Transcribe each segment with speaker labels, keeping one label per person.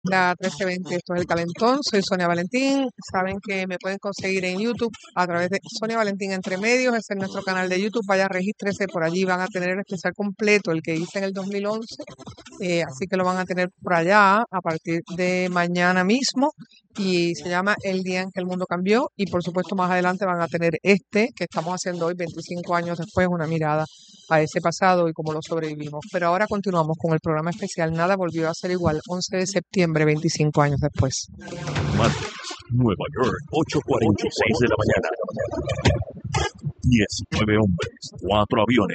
Speaker 1: La 1320, esto es El Calentón, soy Sonia Valentín, saben que me pueden conseguir en YouTube a través de Sonia Valentín Entre Medios, ese es nuestro canal de YouTube, vaya, regístrese, por allí van a tener el especial completo, el que hice en el 2011, así que lo van a tener por allá a partir de mañana mismo, y se llama El Día en que el Mundo Cambió, y por supuesto más adelante van a tener este que estamos haciendo hoy, 25 años después, una mirada a ese pasado y cómo lo sobrevivimos. Pero ahora continuamos con el programa especial Nada volvió a ser igual, 11 de septiembre, 25 años después.
Speaker 2: Martes, Nueva York, 8:46 de la mañana. 19 hombres, 4 aviones,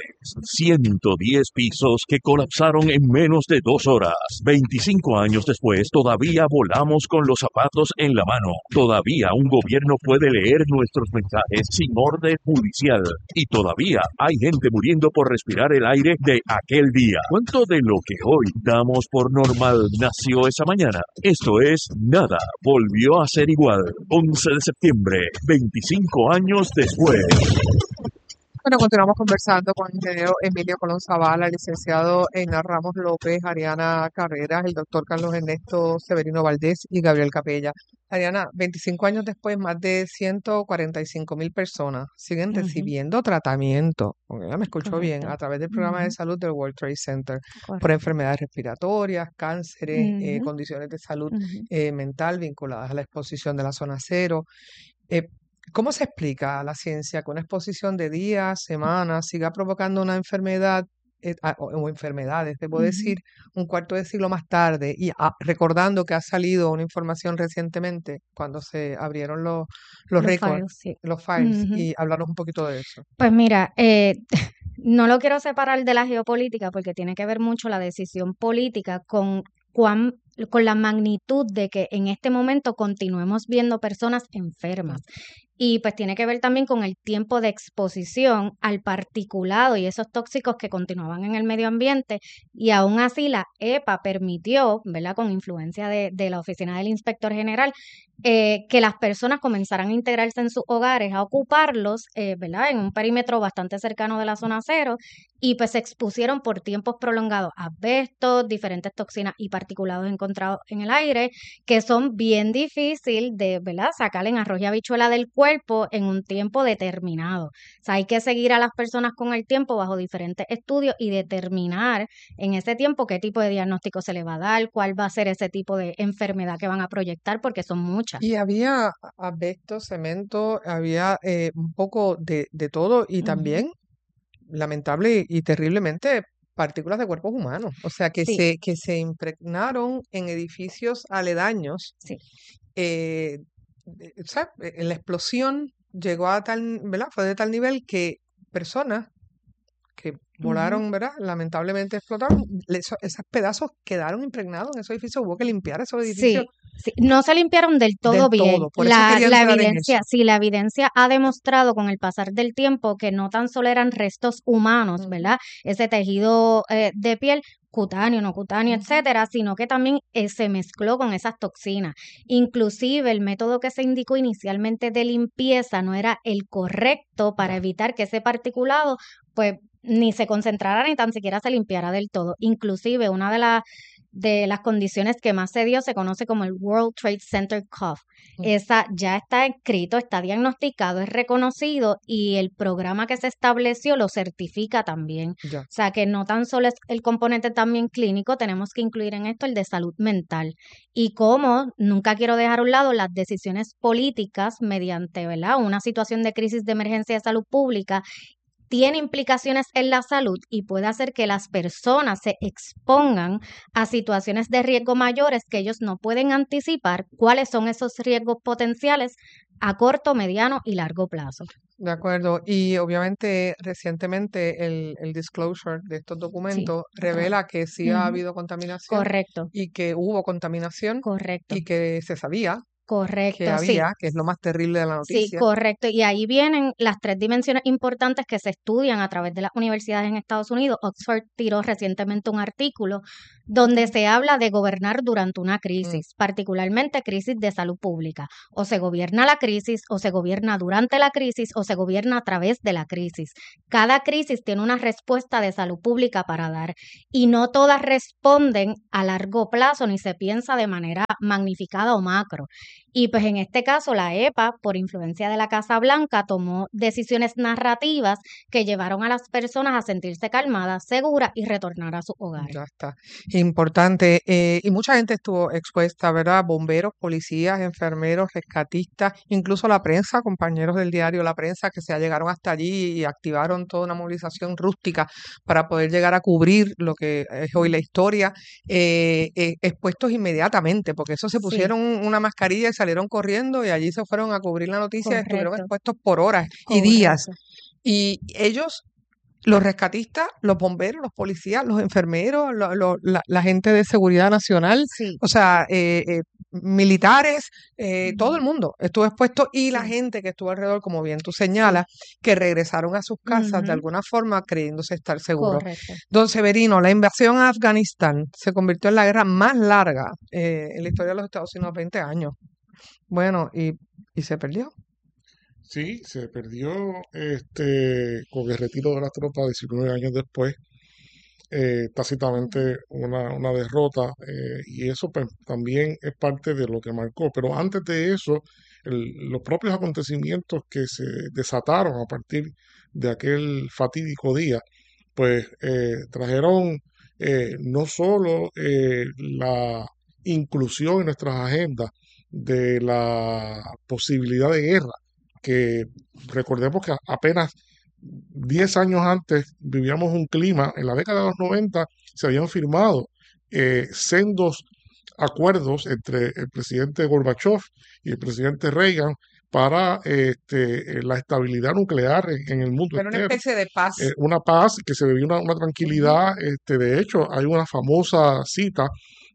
Speaker 2: 110 pisos que colapsaron en menos de 2 horas. 25 años después, todavía volamos con los zapatos en la mano. Todavía un gobierno puede leer nuestros mensajes sin orden judicial. Y todavía hay gente muriendo por respirar el aire de aquel día. ¿Cuánto de lo que hoy damos por normal nació esa mañana? Esto es Nada volvió a ser igual. 11 de septiembre, 25 años después.
Speaker 1: Bueno, continuamos conversando con el ingeniero Emilio Colón Zavala, el licenciado Einar Ramos López, Ariana Carreras, el doctor Carlos Ernesto Severino Valdés y Gabriel Capella. Ariana, 25 años después, más de 145,000 personas siguen recibiendo tratamiento, porque ya me escuchó bien, a través del programa de salud del World Trade Center, por enfermedades respiratorias, cánceres, condiciones de salud mental vinculadas a la exposición de la zona cero. ¿Cómo se explica a la ciencia que una exposición de días, semanas, siga provocando una enfermedad o enfermedades, debo decir, un cuarto de siglo más tarde? Y recordando que ha salido una información recientemente cuando se abrieron los récords, los files, y hablarnos un poquito de eso.
Speaker 3: Pues mira, no lo quiero separar de la geopolítica porque tiene que ver mucho la decisión política con la magnitud de que en este momento continuemos viendo personas enfermas. Y pues tiene que ver también con el tiempo de exposición al particulado y esos tóxicos que continuaban en el medio ambiente, y aún así la EPA permitió, ¿verdad?, con influencia de la Oficina del Inspector General, que las personas comenzaran a integrarse en sus hogares, a ocuparlos, ¿verdad?, en un perímetro bastante cercano de la zona cero, y pues se expusieron por tiempos prolongados a asbestos, diferentes toxinas y particulados encontrados en el aire, que son bien difícil de, ¿verdad?, sacar en arroz y habichuela del cuerpo en un tiempo determinado. O sea, hay que seguir a las personas con el tiempo bajo diferentes estudios y determinar en ese tiempo qué tipo de diagnóstico se le va a dar, cuál va a ser ese tipo de enfermedad que van a proyectar, porque son muchas.
Speaker 1: Y había asbesto, cemento, había un poco de todo, y también, lamentable y terriblemente, partículas de cuerpos humanos. O sea, que se impregnaron en edificios aledaños.
Speaker 3: Sí.
Speaker 1: O sea, la explosión llegó a tal, ¿verdad? Fue de tal nivel que personas que volaron, ¿verdad?, lamentablemente explotaron, esos pedazos quedaron impregnados en esos edificios, hubo que limpiar esos edificios.
Speaker 3: Sí, no se limpiaron del todo bien.
Speaker 1: Por eso quería
Speaker 3: La
Speaker 1: entrar en
Speaker 3: evidencia,
Speaker 1: eso.
Speaker 3: sí, la evidencia ha demostrado con el pasar del tiempo que no tan solo eran restos humanos, ¿verdad? Ese tejido de piel, cutáneo, no cutáneo, etcétera, sino que también se mezcló con esas toxinas. Inclusive el método que se indicó inicialmente de limpieza no era el correcto para evitar que ese particulado, pues, ni se concentrara ni tan siquiera se limpiara del todo. Inclusive una de las condiciones que más se dio se conoce como el World Trade Center Cough. Esa ya está escrito, está diagnosticado, es reconocido, y el programa que se estableció lo certifica también.
Speaker 1: Ya.
Speaker 3: O sea que no tan solo es el componente también clínico, tenemos que incluir en esto el de salud mental. Y como nunca quiero dejar a un lado las decisiones políticas mediante, ¿verdad?, una situación de crisis de emergencia de salud pública, tiene implicaciones en la salud y puede hacer que las personas se expongan a situaciones de riesgo mayores que ellos no pueden anticipar cuáles son esos riesgos potenciales a corto, mediano y largo plazo.
Speaker 1: De acuerdo. Y obviamente recientemente el disclosure de estos documentos revela que sí ha habido contaminación.
Speaker 3: Correcto.
Speaker 1: Y que hubo contaminación.
Speaker 3: Correcto.
Speaker 1: Y que se sabía
Speaker 3: Correcto,
Speaker 1: que había, que es lo más terrible de la noticia.
Speaker 3: Sí, correcto. Y ahí vienen las 3 dimensiones importantes que se estudian a través de las universidades en Estados Unidos. Oxford tiró recientemente un artículo donde se habla de gobernar durante una crisis, particularmente crisis de salud pública. O se gobierna la crisis, o se gobierna durante la crisis, o se gobierna a través de la crisis. Cada crisis tiene una respuesta de salud pública para dar y no todas responden a largo plazo ni se piensa de manera magnificada o macro. Y pues en este caso la EPA, por influencia de la Casa Blanca, tomó decisiones narrativas que llevaron a las personas a sentirse calmadas, seguras y retornar a sus hogares.
Speaker 1: Ya está. Importante. Y mucha gente estuvo expuesta, ¿verdad? Bomberos, policías, enfermeros, rescatistas, incluso la prensa, compañeros del diario La Prensa, que se llegaron hasta allí y activaron toda una movilización rústica para poder llegar a cubrir lo que es hoy la historia, expuestos inmediatamente, porque eso se
Speaker 3: Sí,
Speaker 1: pusieron una mascarilla y salieron corriendo y allí se fueron a cubrir la noticia y estuvieron
Speaker 3: correcto,
Speaker 1: expuestos por horas y días.
Speaker 3: correcto.
Speaker 1: Y ellos, los rescatistas, los bomberos, los policías, los enfermeros, la gente de seguridad nacional,
Speaker 3: Sí,
Speaker 1: o sea, militares, todo el mundo estuvo expuesto y la
Speaker 3: sí,
Speaker 1: gente que estuvo alrededor, como bien tú
Speaker 3: sí.
Speaker 1: señalas, que regresaron a sus casas de
Speaker 3: Ujú,
Speaker 1: alguna forma creyéndose estar seguros.
Speaker 3: correcto.
Speaker 1: Don Severino, la invasión a Afganistán se convirtió en la guerra más larga en la historia de los Estados Unidos, 20 años. Bueno, y se perdió.
Speaker 4: Sí, se perdió con el retiro de las tropas 19 años después, tácitamente una derrota, y eso pues, también es parte de lo que marcó. Pero antes de eso, los propios acontecimientos que se desataron a partir de aquel fatídico día, pues trajeron no solo la inclusión en nuestras agendas de la posibilidad de guerra, que recordemos que apenas 10 años antes vivíamos un clima, en la década de los 90 se habían firmado sendos acuerdos entre el presidente Gorbachev y el presidente Reagan para la estabilidad nuclear en el mundo
Speaker 1: Era una
Speaker 4: entero.
Speaker 1: especie de paz.
Speaker 4: Una paz, que se vivía una
Speaker 1: Ujú.
Speaker 4: tranquilidad. De hecho, hay una famosa cita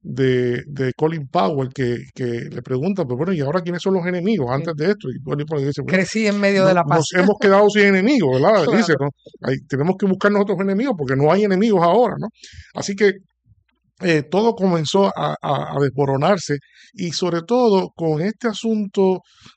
Speaker 4: de Colin Powell que le pregunta, pero bueno, ¿y ahora quiénes son los enemigos
Speaker 1: Sí.
Speaker 4: antes de esto? Y Colin Powell dice, bueno,
Speaker 1: Crecí en medio de la paz.
Speaker 4: nos hemos quedado sin enemigos, ¿verdad? Dice,
Speaker 1: Claro.
Speaker 4: ¿no? Tenemos que buscar nosotros enemigos porque no hay enemigos ahora, ¿no? Así que todo comenzó a desmoronarse, y sobre todo con este asunto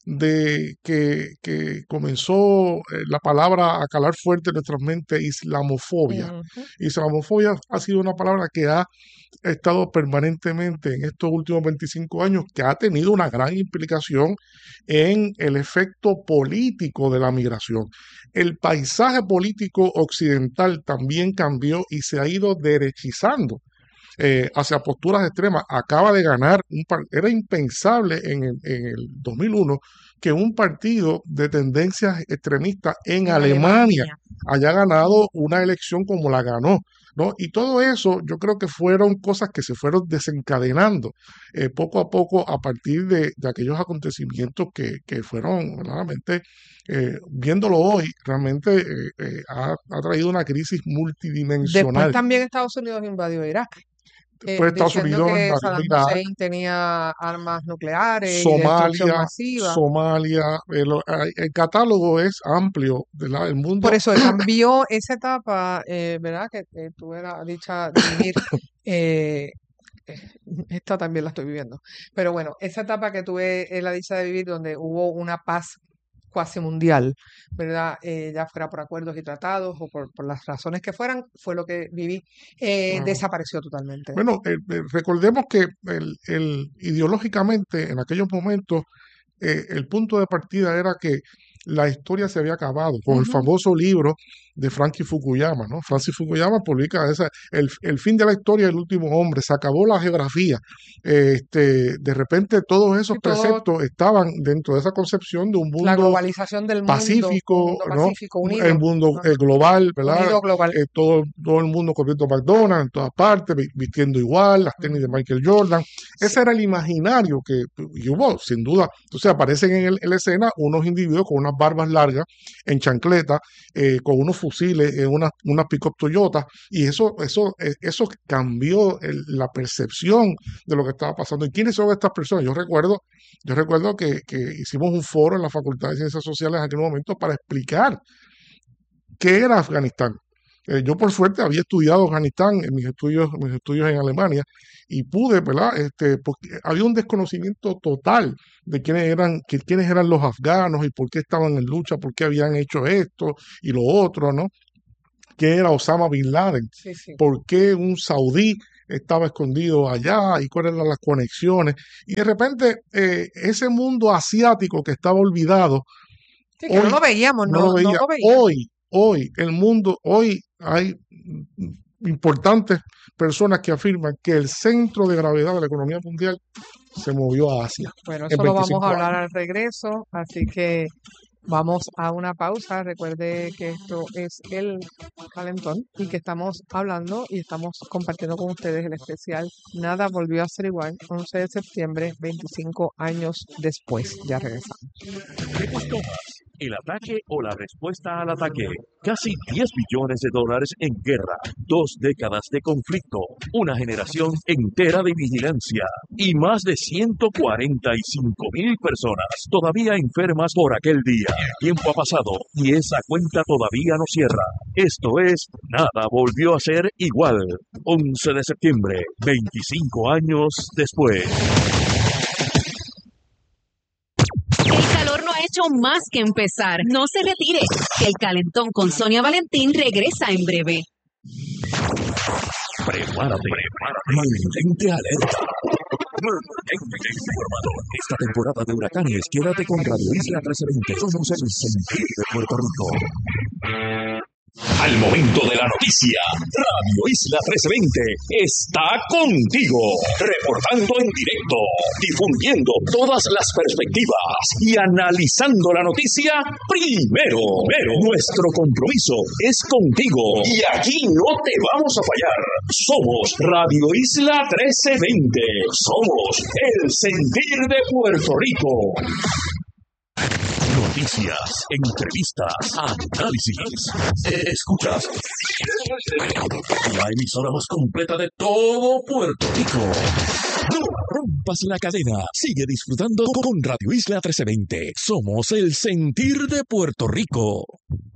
Speaker 4: de que comenzó la palabra a calar fuerte en nuestras mentes: islamofobia.
Speaker 1: Ujú.
Speaker 4: Islamofobia ha sido una palabra que ha estado permanentemente en estos últimos 25 años, que ha tenido una gran implicación en el efecto político de la migración. El paisaje político occidental también cambió y se ha ido derechizando hacia posturas extremas. Acaba de ganar, era impensable en el 2001 que un partido de tendencias extremistas en
Speaker 1: En
Speaker 4: Alemania
Speaker 1: Alemania.
Speaker 4: haya ganado una elección como la ganó, ¿no? Y todo eso yo creo que fueron cosas que se fueron desencadenando poco a poco a partir de aquellos acontecimientos que fueron realmente, viéndolo hoy, realmente ha traído una crisis
Speaker 1: Después
Speaker 4: multidimensional.
Speaker 1: también Estados Unidos invadió Irak,
Speaker 4: Después Estados
Speaker 1: diciendo
Speaker 4: Unidos
Speaker 1: que
Speaker 4: invadió
Speaker 1: Saddam
Speaker 4: Irak,
Speaker 1: Hussein tenía armas nucleares y destrucción
Speaker 4: Somalia,
Speaker 1: masiva.
Speaker 4: el catálogo es amplio, ¿verdad? El
Speaker 1: Por
Speaker 4: mundo,
Speaker 1: eso cambió esa etapa, ¿verdad? Que tuve la dicha de vivir. eh, Esta también la estoy viviendo. Pero bueno, esa etapa que tuve la dicha de vivir, donde hubo una paz cuasi mundial, ¿verdad? Ya fuera por acuerdos y tratados o por las razones que fueran, fue lo que viví.
Speaker 4: claro.
Speaker 1: Desapareció totalmente.
Speaker 4: Bueno, recordemos que ideológicamente en aquellos momentos el punto de partida era que la historia se había acabado con el
Speaker 1: Ujú.
Speaker 4: famoso libro de Francis Fukuyama, ¿no? Francis Fukuyama publica el fin de la historia del último hombre, se acabó la geografía. De repente todos esos
Speaker 1: Y todo,
Speaker 4: preceptos estaban dentro de esa concepción de un
Speaker 1: la
Speaker 4: mundo
Speaker 1: globalización del mundo, un
Speaker 4: pacífico,
Speaker 1: mundo
Speaker 4: ¿no?
Speaker 1: pacífico,
Speaker 4: El
Speaker 1: unido,
Speaker 4: mundo
Speaker 1: ajá,
Speaker 4: global, ¿verdad?
Speaker 1: unido global.
Speaker 4: Todo el mundo comiendo McDonald's en todas partes, vistiendo igual, las tenis de
Speaker 1: Ujú.
Speaker 4: Michael Jordan.
Speaker 1: Sí.
Speaker 4: Ese era el imaginario y hubo, sin duda. Entonces aparecen en la escena unos individuos con unas barbas largas, en chancleta, con unos fusiles, en unas pick-up Toyota, y eso cambió la percepción de lo que estaba pasando. ¿Y quiénes son estas personas? Yo recuerdo que hicimos un foro en la Facultad de Ciencias Sociales en aquel momento para explicar qué era Afganistán. Yo por suerte había estudiado Afganistán en mis estudios en Alemania y pude, ¿verdad? Porque había un desconocimiento total de quiénes eran los afganos y por qué estaban en lucha, por qué habían hecho esto y lo otro, ¿no? ¿Qué era Osama Bin Laden?
Speaker 1: Sí, sí.
Speaker 4: ¿Por qué un saudí estaba escondido allá y cuáles eran las conexiones? Y de repente ese mundo asiático que estaba olvidado,
Speaker 1: Sí, que no lo veíamos,
Speaker 4: no
Speaker 1: no
Speaker 4: lo veía.
Speaker 1: lo veíamos.
Speaker 4: Hoy el mundo, hoy hay importantes personas que afirman que el centro de gravedad de la economía mundial se movió a Asia
Speaker 1: Bueno,
Speaker 4: en
Speaker 1: eso lo vamos
Speaker 4: 25
Speaker 1: a hablar
Speaker 4: años.
Speaker 1: al regreso, así que vamos a una pausa. Recuerde que esto es el Calentón y que estamos hablando y estamos compartiendo con ustedes el especial Nada volvió a ser igual, 11 de septiembre, 25 años después. Ya regresamos.
Speaker 2: ¿Qué costó más? ¿El ataque o la respuesta al ataque? Casi 10 billones de dólares en guerra, 2 décadas de conflicto, una generación entera de vigilancia y más de 145,000 personas todavía enfermas por aquel día. El tiempo ha pasado y esa cuenta todavía no cierra. Esto es Nada volvió a ser igual. 11 de septiembre, 25 años después.
Speaker 5: El calor no ha hecho más que empezar. No se retire, que el Calentón con Sonia Valentín regresa en breve.
Speaker 2: Prepárate. Mantente alerta. Mantente informado. Esta temporada de huracanes, quédate con Radio Isla 1320. Somos el sentir de Puerto Rico. Al momento de la noticia, Radio Isla 1320 está contigo, reportando en directo, difundiendo todas las perspectivas y analizando la noticia primero. Nuestro compromiso es contigo y aquí no te vamos a fallar. Somos Radio Isla 1320. Somos el sentir de Puerto Rico. Noticias, entrevistas, análisis. Escuchas la emisora más completa de todo Puerto Rico. No rompas la cadena. Sigue disfrutando con Radio Isla 1320. Somos el sentir de Puerto Rico.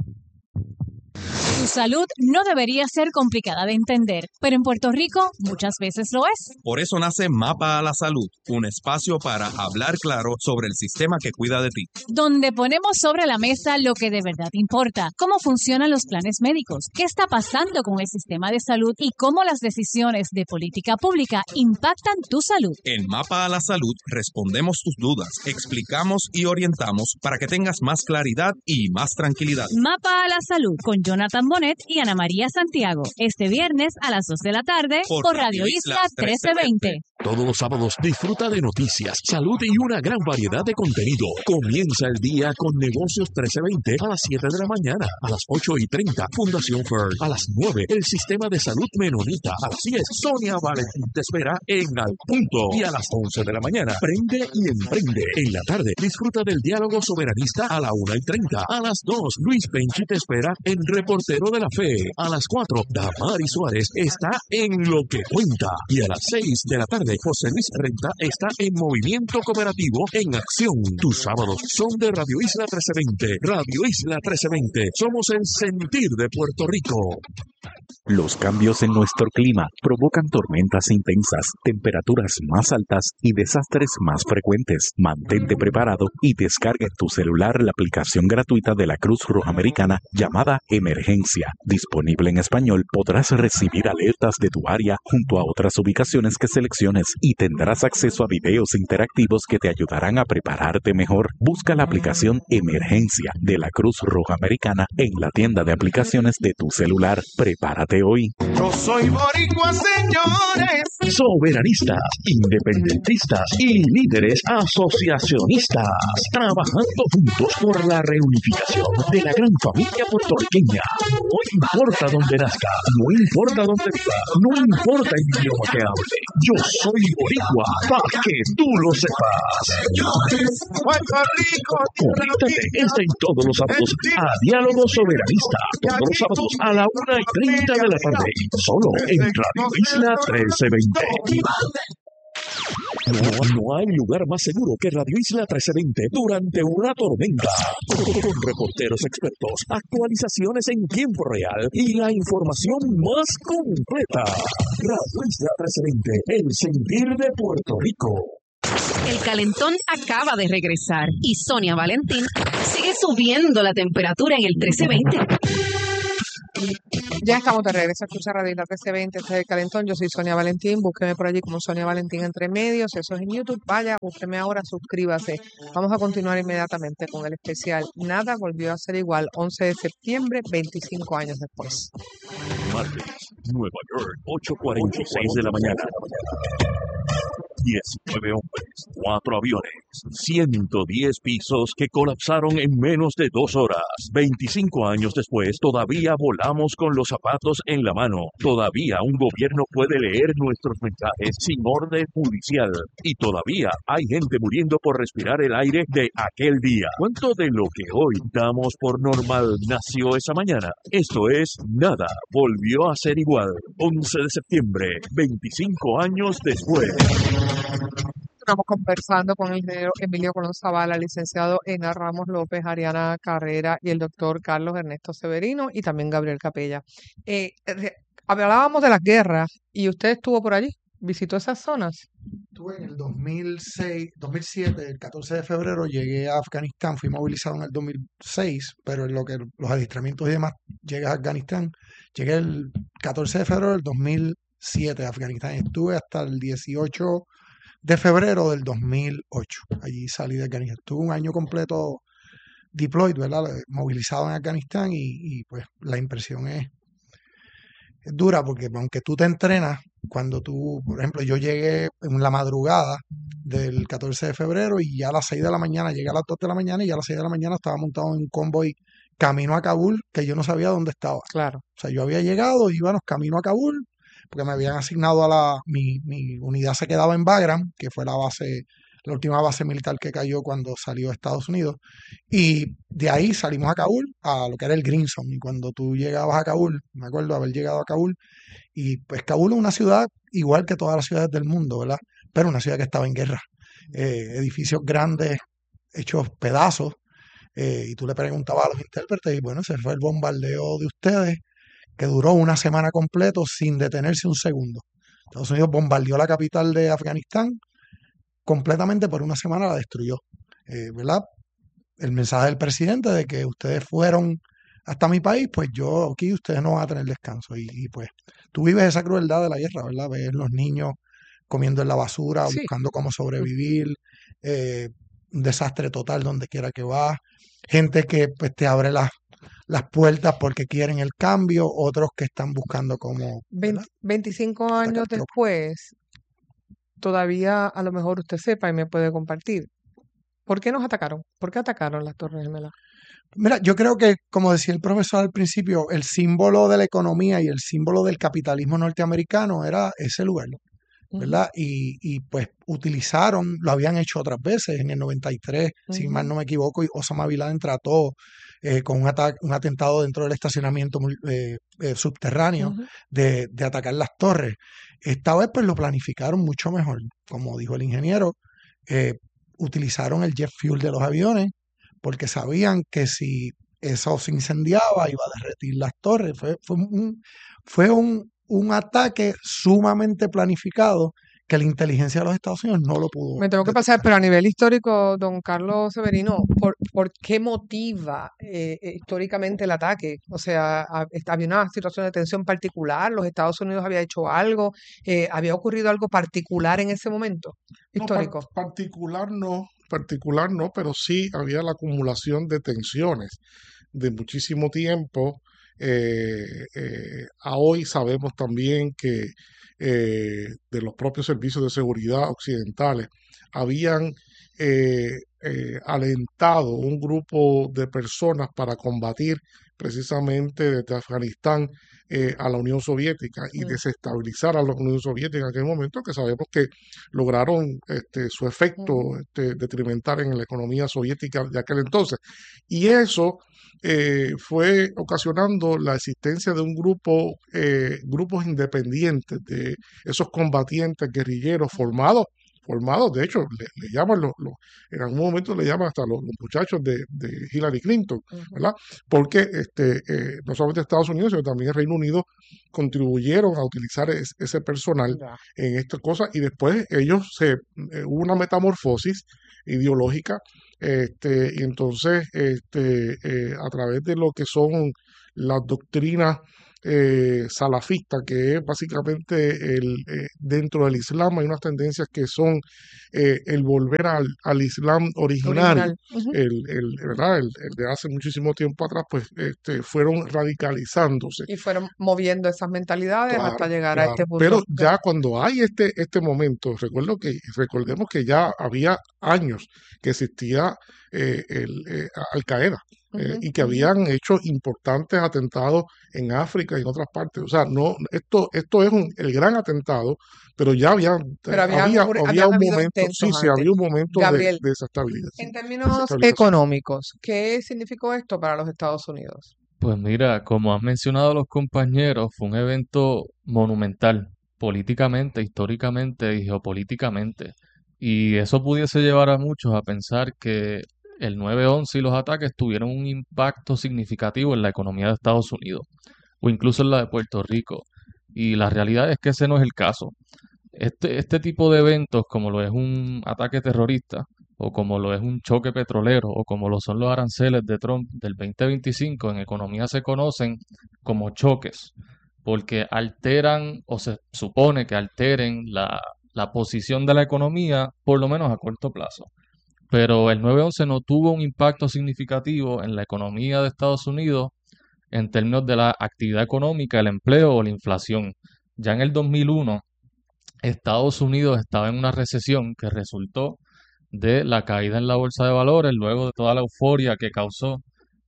Speaker 6: Tu salud no debería ser complicada de entender, pero en Puerto Rico muchas veces lo es.
Speaker 7: Por eso nace Mapa a la Salud, un espacio para hablar claro sobre el sistema que cuida de ti.
Speaker 6: Donde ponemos sobre la mesa lo que de verdad importa, cómo funcionan los planes médicos, qué está pasando con el sistema de salud y cómo las decisiones de política pública impactan tu salud.
Speaker 7: En Mapa a la Salud respondemos tus dudas, explicamos y orientamos para que tengas más claridad y más tranquilidad.
Speaker 6: Mapa a la Salud con Jonathan Bonet y Ana María Santiago. Este viernes a las 2 de la tarde por Radio Isla 1320.
Speaker 2: Todos los sábados disfruta de noticias, salud y una gran variedad de contenido. Comienza el día con Negocios 1320 a las 7 de la mañana, a las 8:30 Fundación Fern, a las 9 el Sistema de Salud Menonita, a las 10 Sonia Valentín te espera en Al Punto y a las 11 de la mañana Prende y Emprende. En la tarde disfruta del diálogo soberanista a la 1:30, a las 2 Luis Penchi te espera en Reportero de la Fe, a las 4 Damari Suárez está en Lo que Cuenta y a las 6 de la tarde José Luis Renta está en Movimiento Cooperativo en Acción. Tus sábados son de Radio Isla 1320. Radio Isla 1320. Somos el sentir de Puerto Rico.
Speaker 8: Los cambios en nuestro clima provocan tormentas intensas, temperaturas más altas y desastres más frecuentes. Mantente preparado y descarga en tu celular la aplicación gratuita de la Cruz Roja Americana llamada Emergencia. Disponible en español, podrás recibir alertas de tu área junto a otras ubicaciones que selecciones y tendrás acceso a videos interactivos que te ayudarán a prepararte mejor. Busca la aplicación Emergencia de la Cruz Roja Americana en la tienda de aplicaciones de tu celular. Prepárate hoy.
Speaker 9: Yo soy boricua, señores.
Speaker 2: Soberanistas, independentistas y líderes asociacionistas, trabajando juntos por la reunificación de la gran familia puertorriqueña. No importa dónde nazca, no importa dónde viva, no importa el idioma que hable. Yo soy boricua, para que tú lo sepas.
Speaker 9: Puerto Rico.
Speaker 2: Conéctate este y todos los sábados a Diálogo Soberanista, todos los sábados a la 1:30 de la tarde, solo en Radio Isla 1320. No hay lugar más seguro que Radio Isla 1320 durante una tormenta. Con reporteros expertos, actualizaciones en tiempo real y la información más completa. Radio Isla 1320, el sentir de Puerto Rico.
Speaker 5: El calentón acaba de regresar y Sonia Valentín sigue subiendo la temperatura en el 1320.
Speaker 1: Ya estamos de regreso a escuchar Radio Isla 1320, este es el calentón. Yo soy Sonia Valentín, búsqueme por allí como Sonia Valentín entre medios, eso es en YouTube. Vaya, búsqueme ahora, suscríbase. Vamos a continuar inmediatamente con el especial Nada volvió a ser igual, 11 de septiembre, 25 años después.
Speaker 2: Martes, Nueva York, 8:46 de la mañana. 19 hombres, 4 aviones, 110 pisos que colapsaron en menos de 2 horas. 25 años después, todavía volamos con los zapatos en la mano. Todavía un gobierno puede leer nuestros mensajes sin orden judicial. Y todavía hay gente muriendo por respirar el aire de aquel día. ¿Cuánto de lo que hoy damos por normal nació esa mañana? Esto es Nada volvió a ser igual. 11 de septiembre, 25 años después.
Speaker 1: Estamos conversando con el ingeniero Emilio Colón Zavala, licenciado Ena Ramos López, Ariana Carrera y el doctor Carlos Ernesto Severino y también Gabriel Capella. Hablábamos de las guerras y usted estuvo por allí, visitó esas zonas.
Speaker 10: Estuve en el 2007, el 14 de febrero llegué a Afganistán, fui movilizado en el 2006, pero en lo que los adiestramientos y demás llegué a Afganistán, llegué el 14 de febrero del 2007 a Afganistán, estuve hasta el 18 de febrero del 2008. Allí salí de Afganistán. Estuve un año completo deployed, ¿verdad? Movilizado en Afganistán y pues la impresión es dura porque aunque tú te entrenas, cuando tú, por ejemplo, yo llegué en la madrugada del 14 de febrero y ya a las 6 de la mañana, llegué a las 2 de la mañana y ya a las 6 de la mañana estaba montado en un convoy camino a Kabul que yo no sabía dónde estaba.
Speaker 1: Claro.
Speaker 10: O sea, yo había llegado, íbamos camino a Kabul, porque me habían asignado mi unidad se quedaba en Bagram, que fue la última base militar que cayó cuando salió de Estados Unidos, y de ahí salimos a Kabul, a lo que era el Green Zone, y cuando tú llegabas a Kabul, me acuerdo haber llegado a Kabul, y pues Kabul es una ciudad igual que todas las ciudades del mundo, ¿verdad? Pero una ciudad que estaba en guerra, edificios grandes hechos pedazos, y tú le preguntabas a los intérpretes, y bueno, ese fue el bombardeo de ustedes, que duró una semana completa sin detenerse un segundo. Estados Unidos bombardeó la capital de Afganistán completamente por una semana, la destruyó. ¿Verdad? El mensaje del presidente de que ustedes fueron hasta mi país, pues yo aquí ustedes no van a tener descanso. Y pues tú vives esa crueldad de la guerra, ¿verdad? Ves los niños comiendo en la basura,
Speaker 1: Sí.
Speaker 10: buscando cómo sobrevivir, un desastre total donde quiera que vas, gente que pues te abre las puertas porque quieren el cambio, otros que están buscando cómo, ¿verdad?
Speaker 1: 25 años
Speaker 10: Sacar
Speaker 1: después, todavía a lo mejor usted sepa y me puede compartir. ¿Por qué nos atacaron? ¿Por qué atacaron las Torres Gemelas?
Speaker 10: Mira, yo creo que, como decía el profesor al principio, el símbolo de la economía y el símbolo del capitalismo norteamericano era ese lugar, ¿verdad? Y pues utilizaron, lo habían hecho otras veces, en el 93, si mal no me equivoco, y Osama Bin Laden trató con un atentado dentro del estacionamiento subterráneo de atacar las torres. Esta vez pues lo planificaron mucho mejor, como dijo el ingeniero, utilizaron el jet fuel de los aviones porque sabían que si eso se incendiaba iba a derretir las torres. Fue un ataque sumamente planificado que la inteligencia de los Estados Unidos no lo pudo
Speaker 1: Me tengo que pasar, pero a nivel histórico, don Carlos Severino, ¿por qué motiva históricamente el ataque? O sea, había una situación de tensión particular, los Estados Unidos había hecho algo, había ocurrido algo particular en ese momento histórico.
Speaker 4: No, particular no, pero sí había la acumulación de tensiones de muchísimo tiempo. A hoy sabemos también que de los propios servicios de seguridad occidentales habían alentado un grupo de personas para combatir precisamente desde Afganistán a la Unión Soviética y desestabilizar a la Unión Soviética en aquel momento, que sabemos que lograron su efecto detrimental en la economía soviética de aquel entonces. Y eso fue ocasionando la existencia de un grupos independientes de esos combatientes guerrilleros formados formados, de hecho, le llaman, en algún momento le llaman hasta los muchachos de Hillary Clinton, ¿verdad? Porque no solamente Estados Unidos, sino también el Reino Unido contribuyeron a utilizar ese personal en estas cosas y después hubo una metamorfosis ideológica y entonces a través de lo que son las doctrinas salafistas, que es básicamente dentro del Islam hay unas tendencias que son el volver al Islam originario, ¿verdad? El de hace muchísimo tiempo atrás, pues fueron radicalizándose.
Speaker 1: Y fueron moviendo esas mentalidades hasta llegar a este punto.
Speaker 4: Pero ya cuando hay este momento, recordemos que ya había años que existía Al-Qaeda. Y que habían hecho importantes atentados en África y en otras partes. O sea, esto es el gran atentado, pero ya había un momento, había un momento de desestabilización.
Speaker 1: En términos económicos, ¿qué significó esto para los Estados Unidos?
Speaker 11: Pues mira, como han mencionado los compañeros, fue un evento monumental, políticamente, históricamente y geopolíticamente. Y eso pudiese llevar a muchos a pensar que el 9/11 y los ataques tuvieron un impacto significativo en la economía de Estados Unidos o incluso en la de Puerto Rico. Y la realidad es que ese no es el caso. Este tipo de eventos, como lo es un ataque terrorista, o como lo es un choque petrolero, o como lo son los aranceles de Trump del 2025, en economía se conocen como choques, porque alteran o se supone que alteren la posición de la economía, por lo menos a corto plazo. Pero el 9/11 no tuvo un impacto significativo en la economía de Estados Unidos en términos de la actividad económica, el empleo o la inflación. Ya en el 2001, Estados Unidos estaba en una recesión que resultó de la caída en la bolsa de valores, luego de toda la euforia que causó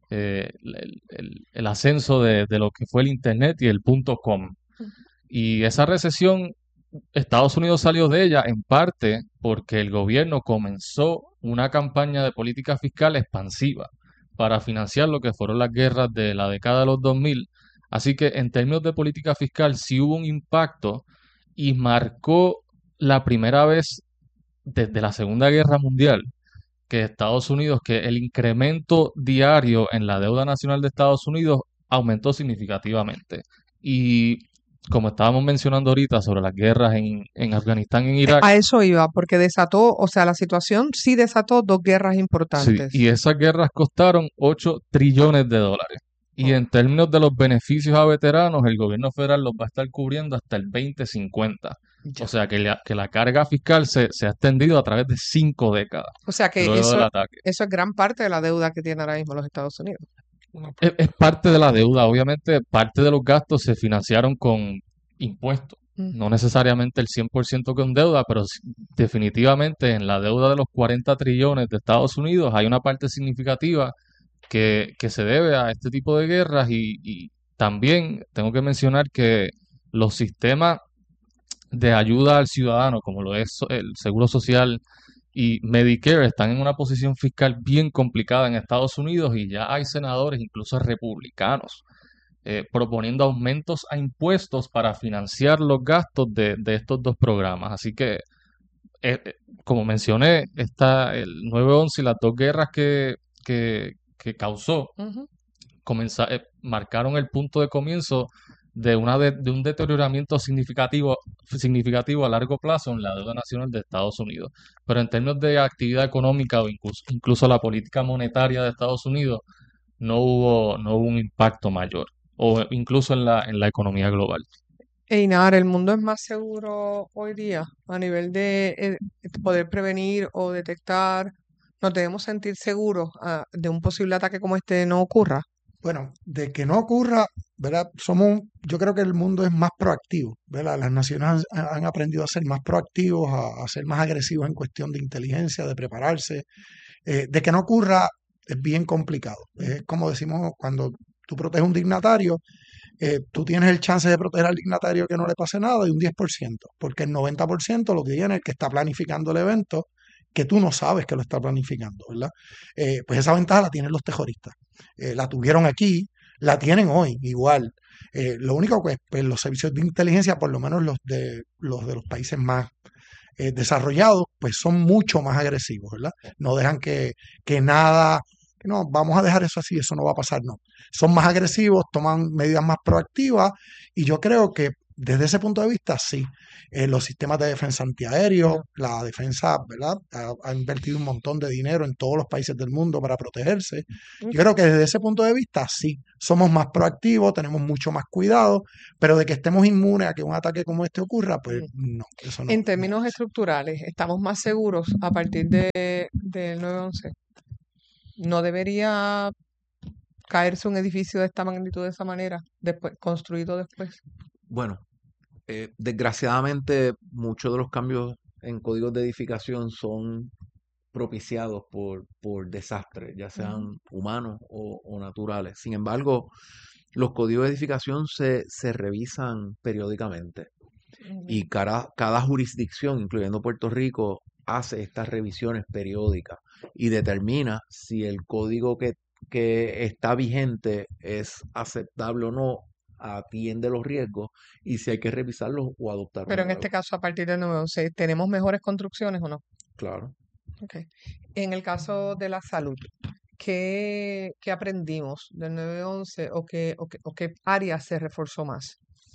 Speaker 11: el ascenso de lo que fue el Internet y el .com. Y esa recesión, Estados Unidos salió de ella en parte porque el gobierno comenzó una campaña de política fiscal expansiva para financiar lo que fueron las guerras de la década de los 2000. Así que en términos de política fiscal sí hubo un impacto y marcó la primera vez desde la Segunda Guerra Mundial que el incremento diario en la deuda nacional de Estados Unidos aumentó significativamente. Y como estábamos mencionando ahorita sobre las guerras en Afganistán y en Irak.
Speaker 1: A eso iba, porque la situación sí desató dos guerras importantes.
Speaker 11: Sí, y esas guerras costaron $8 trillones. Y en términos de los beneficios a veteranos, el gobierno federal los va a estar cubriendo hasta el 2050. O sea que la carga fiscal se ha extendido a través de 5 décadas.
Speaker 1: O sea que eso es gran parte de la deuda que tiene ahora mismo los Estados Unidos.
Speaker 11: Es parte de la deuda. Obviamente, parte de los gastos se financiaron con impuestos. No necesariamente el 100% con deuda, pero definitivamente en la deuda de los 40 trillones de Estados Unidos hay una parte significativa que se debe a este tipo de guerras y también tengo que mencionar que los sistemas de ayuda al ciudadano, como lo es el Seguro Social y Medicare, están en una posición fiscal bien complicada en Estados Unidos y ya hay senadores, incluso republicanos, proponiendo aumentos a impuestos para financiar los gastos de estos dos programas. Así que, como mencioné, el 9/11 y las dos guerras que causó marcaron el punto de comienzo de un deterioramiento significativo a largo plazo en la deuda nacional de Estados Unidos. Pero en términos de actividad económica o incluso la política monetaria de Estados Unidos, no hubo un impacto mayor, o incluso en la economía global.
Speaker 1: Einar, ¿el mundo es más seguro hoy día a nivel de poder prevenir o detectar? ¿Nos debemos sentir seguros de un posible ataque como este no ocurra?
Speaker 10: Bueno, de que no ocurra, ¿verdad? Yo creo que el mundo es más proactivo, ¿verdad? Las naciones han aprendido a ser más proactivos, a ser más agresivos en cuestión de inteligencia, de prepararse. De que no ocurra es bien complicado. Es como decimos, cuando tú proteges a un dignatario, tú tienes el chance de proteger al dignatario que no le pase nada de un 10%, porque el 90% lo que tiene el que está planificando el evento, que tú no sabes que lo está planificando, ¿verdad? Pues esa ventaja la tienen los terroristas. La tuvieron aquí, la tienen hoy igual. Lo único que pues, los servicios de inteligencia, por lo menos los de los países más desarrollados, pues son mucho más agresivos, ¿verdad? No dejan que nada, que no, vamos a dejar eso así, eso no va a pasar, no. Son más agresivos, toman medidas más proactivas y yo creo que desde ese punto de vista, sí, los sistemas de defensa antiaéreo, la defensa, ¿verdad? Ha invertido un montón de dinero en todos los países del mundo para protegerse. Yo creo que desde ese punto de vista, sí, somos más proactivos, tenemos mucho más cuidado, pero de que estemos inmunes a que un ataque como este ocurra, pues no, eso no.
Speaker 1: En términos estructurales, ¿estamos más seguros a partir del 9/11? ¿No debería caerse un edificio de esta magnitud de esa manera, construido después?
Speaker 12: Bueno, desgraciadamente muchos de los cambios en códigos de edificación son propiciados por desastres, ya sean humanos o naturales. Sin embargo, los códigos de edificación se revisan periódicamente y cada jurisdicción, incluyendo Puerto Rico, hace estas revisiones periódicas y determina si el código que está vigente es aceptable o no, atiende los riesgos y si hay que revisarlos o adoptar.
Speaker 1: Pero en este caso, a partir del 9/11, ¿tenemos mejores construcciones o no?
Speaker 12: Claro.
Speaker 1: Okay. En el caso de la salud, ¿qué aprendimos del 9/11 o qué área se reforzó más?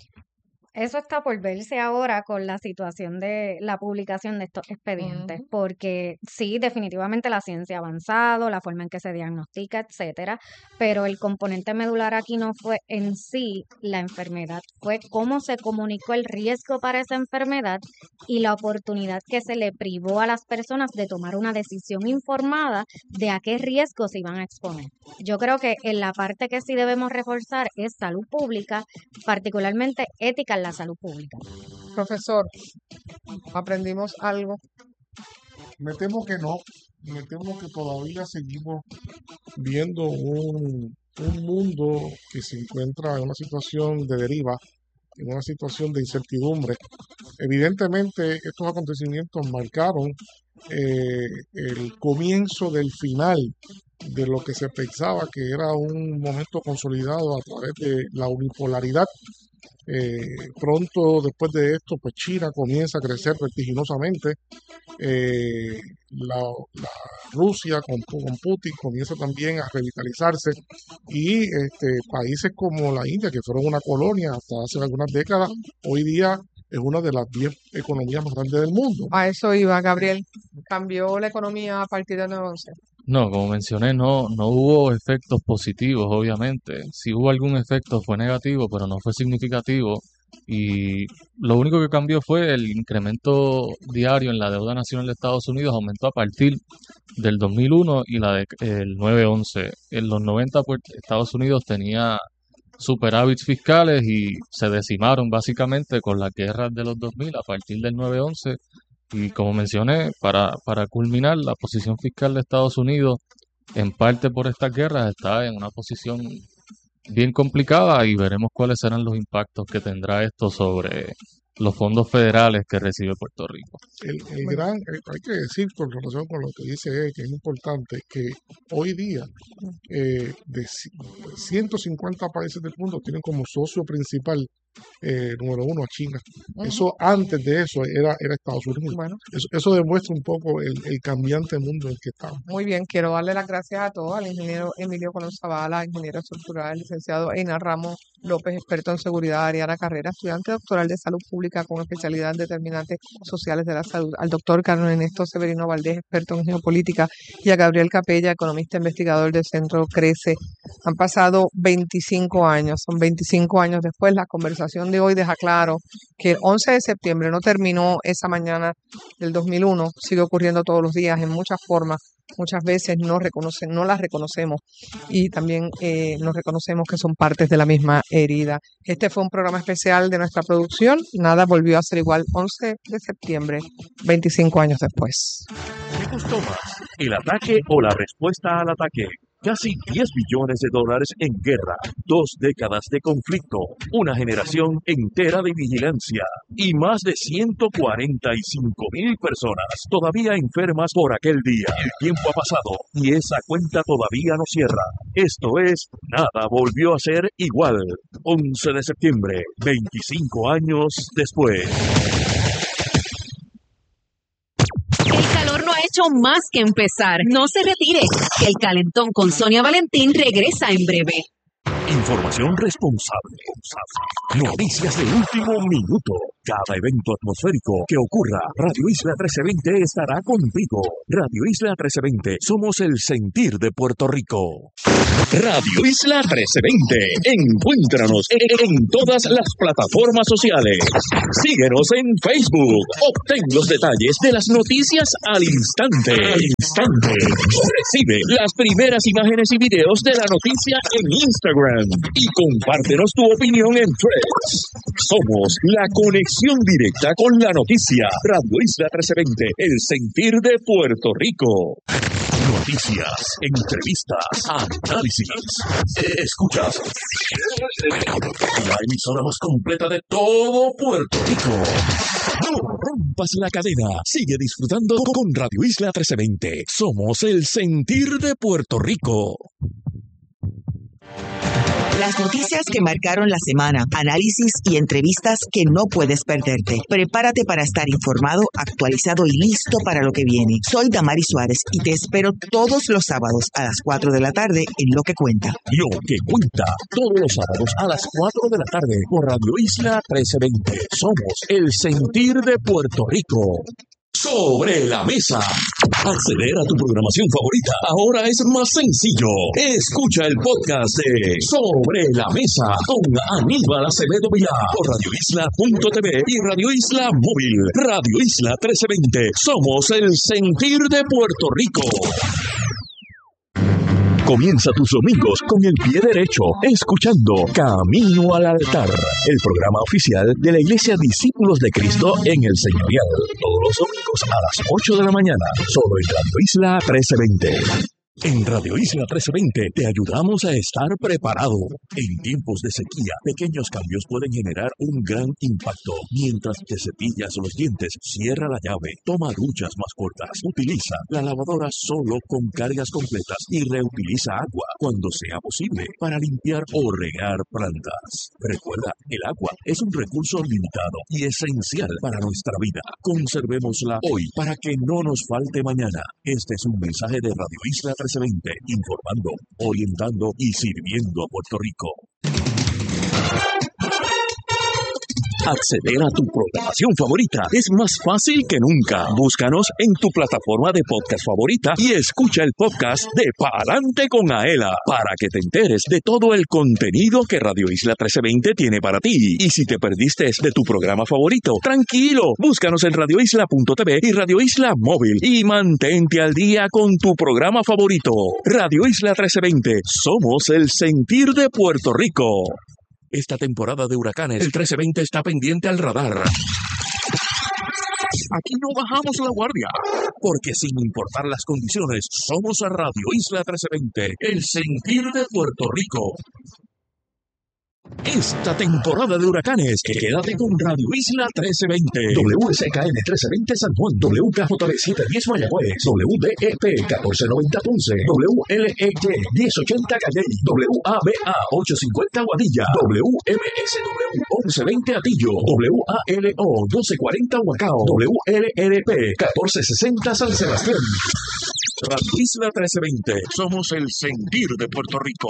Speaker 3: Eso está por verse ahora con la situación de la publicación de estos expedientes, porque sí, definitivamente la ciencia ha avanzado, la forma en que se diagnostica, etcétera, pero el componente medular aquí no fue en sí la enfermedad, fue cómo se comunicó el riesgo para esa enfermedad y la oportunidad que se le privó a las personas de tomar una decisión informada de a qué riesgos se iban a exponer. Yo creo que en la parte que sí debemos reforzar es salud pública, particularmente ética en la salud pública.
Speaker 1: Profesor, ¿aprendimos algo?
Speaker 4: Me temo que no, me temo que todavía seguimos viendo un mundo que se encuentra en una situación de deriva, en una situación de incertidumbre. Evidentemente, estos acontecimientos marcaron el comienzo del final de lo que se pensaba que era un momento consolidado a través de la unipolaridad. Pronto después de esto, pues China comienza a crecer vertiginosamente. La Rusia con Putin comienza también a revitalizarse y países como la India, que fueron una colonia hasta hace algunas décadas, hoy día es una de las 10 economías más grandes del mundo.
Speaker 1: A eso iba, Gabriel. ¿Cambió la economía a partir del 9/11?
Speaker 11: No, como mencioné, no hubo efectos positivos, obviamente. Si hubo algún efecto fue negativo, pero no fue significativo. Y lo único que cambió fue el incremento diario en la deuda nacional de Estados Unidos, aumentó a partir del 2001 y el 9/11. En los 90, pues, Estados Unidos tenía superávits fiscales y se decimaron básicamente con las guerras de los 2000 a partir del 9/11. Y como mencioné, para culminar, la posición fiscal de Estados Unidos, en parte por estas guerras, está en una posición bien complicada y veremos cuáles serán los impactos que tendrá esto sobre los fondos federales que recibe Puerto Rico.
Speaker 4: Hay que decir con relación con lo que dice él, que es importante, que hoy día de 150 países del mundo tienen como socio principal número uno a China. Eso antes de eso era Estados Unidos.
Speaker 1: Bueno.
Speaker 4: Eso demuestra un poco el cambiante mundo en el que estamos.
Speaker 1: Muy bien, quiero darle las gracias a todos, al ingeniero Emilio Colón Zavala, ingeniero estructural, licenciado Einar Ramos López, experto en seguridad, Ariana Carrera, estudiante doctoral de salud pública con especialidad en determinantes sociales de la salud, al doctor Carlos Ernesto Severino Valdés, experto en geopolítica, y a Gabriel Capella, economista investigador del Centro CRECE. Han pasado 25 años, son 25 años después. La conversación de hoy deja claro que el 11 de septiembre no terminó esa mañana del 2001, sigue ocurriendo todos los días en muchas formas. Muchas veces no las reconocemos y también nos reconocemos que son partes de la misma herida. Este fue un programa especial de nuestra producción. Nada volvió a ser igual 11 de septiembre, 25 años después.
Speaker 2: ¿Qué costó más? ¿El ataque o la respuesta al ataque? Casi 10 billones de dólares en guerra, 2 décadas de conflicto, una generación entera de vigilancia y más de 145,000 personas todavía enfermas por aquel día. El tiempo ha pasado y esa cuenta todavía no cierra. Esto es Nada volvió a ser igual. 11 de septiembre, 25 años después.
Speaker 5: hecho más que empezar. No se retire, que el calentón con Sonia Valentín regresa en breve.
Speaker 2: Información responsable. Noticias de último minuto. Cada evento atmosférico que ocurra, Radio Isla 1320 estará contigo. Radio Isla 1320, somos el sentir de Puerto Rico. Radio Isla 1320, encuéntranos en todas las plataformas sociales. Síguenos en Facebook. Obtén los detalles de las noticias al instante. Recibe las primeras imágenes y videos de la noticia en Instagram y compártenos tu opinión en Threads. Somos la conexión directa con la noticia. Radio Isla 1320, el sentir de Puerto Rico. Noticias, entrevistas, análisis. Escuchas la emisora más completa de todo Puerto Rico. No rompas la cadena. Sigue disfrutando con Radio Isla 1320. Somos el sentir de Puerto Rico.
Speaker 13: Las noticias que marcaron la semana, análisis y entrevistas que no puedes perderte. Prepárate para estar informado, actualizado y listo para lo que viene. Soy Damaris Suárez y te espero todos los sábados a las 4 de la tarde en Lo que Cuenta.
Speaker 2: Lo que Cuenta, todos los sábados a las 4 de la tarde por Radio Isla 1320. Somos el sentir de Puerto Rico. Sobre la mesa. Acceder a tu programación favorita ahora es más sencillo. Escucha el podcast de Sobre la Mesa con Aníbal Acevedo Vilá por radioisla.tv y Radio Isla Móvil. Radio Isla 1320. Somos el sentir de Puerto Rico. Comienza tus domingos con el pie derecho, escuchando Camino al Altar, el programa oficial de la Iglesia Discípulos de Cristo en el Señorial. Todos los domingos a las 8 de la mañana, solo en Radio Isla 1320. En Radio Isla 1320 te ayudamos a estar preparado. En tiempos de sequía, pequeños cambios pueden generar un gran impacto. Mientras te cepillas los dientes, cierra la llave, toma duchas más cortas, utiliza la lavadora solo con cargas completas y reutiliza agua cuando sea posible para limpiar o regar plantas. Recuerda, el agua es un recurso limitado y esencial para nuestra vida. Conservémosla hoy para que no nos falte mañana. Este es un mensaje de Radio Isla 1320, informando, orientando y sirviendo a Puerto Rico. Acceder a tu programación favorita es más fácil que nunca. Búscanos en tu plataforma de podcast favorita y escucha el podcast de Pa'lante con Aela para que te enteres de todo el contenido que Radio Isla 1320 tiene para ti. Y si te perdiste de tu programa favorito, tranquilo, búscanos en radioisla.tv y Radio Isla Móvil y mantente al día con tu programa favorito. Radio Isla 1320, somos el sentir de Puerto Rico. Esta temporada de huracanes, el 1320 está pendiente al radar. Aquí no bajamos la guardia, porque sin importar las condiciones, somos a Radio Isla 1320, el sentir de Puerto Rico. Esta temporada de huracanes, quédate con Radio Isla 1320. WSKN 1320 San Juan, WKJB 710 Mayagüez, WDEP 1490 Ponce, WLEY 1080 Calley, WABA 850 Guadilla, WMSW 1120 Atillo, WALO 1240 Huacao, WLRP 1460 San Sebastián. Radio Isla 1320, somos el sentir de Puerto Rico.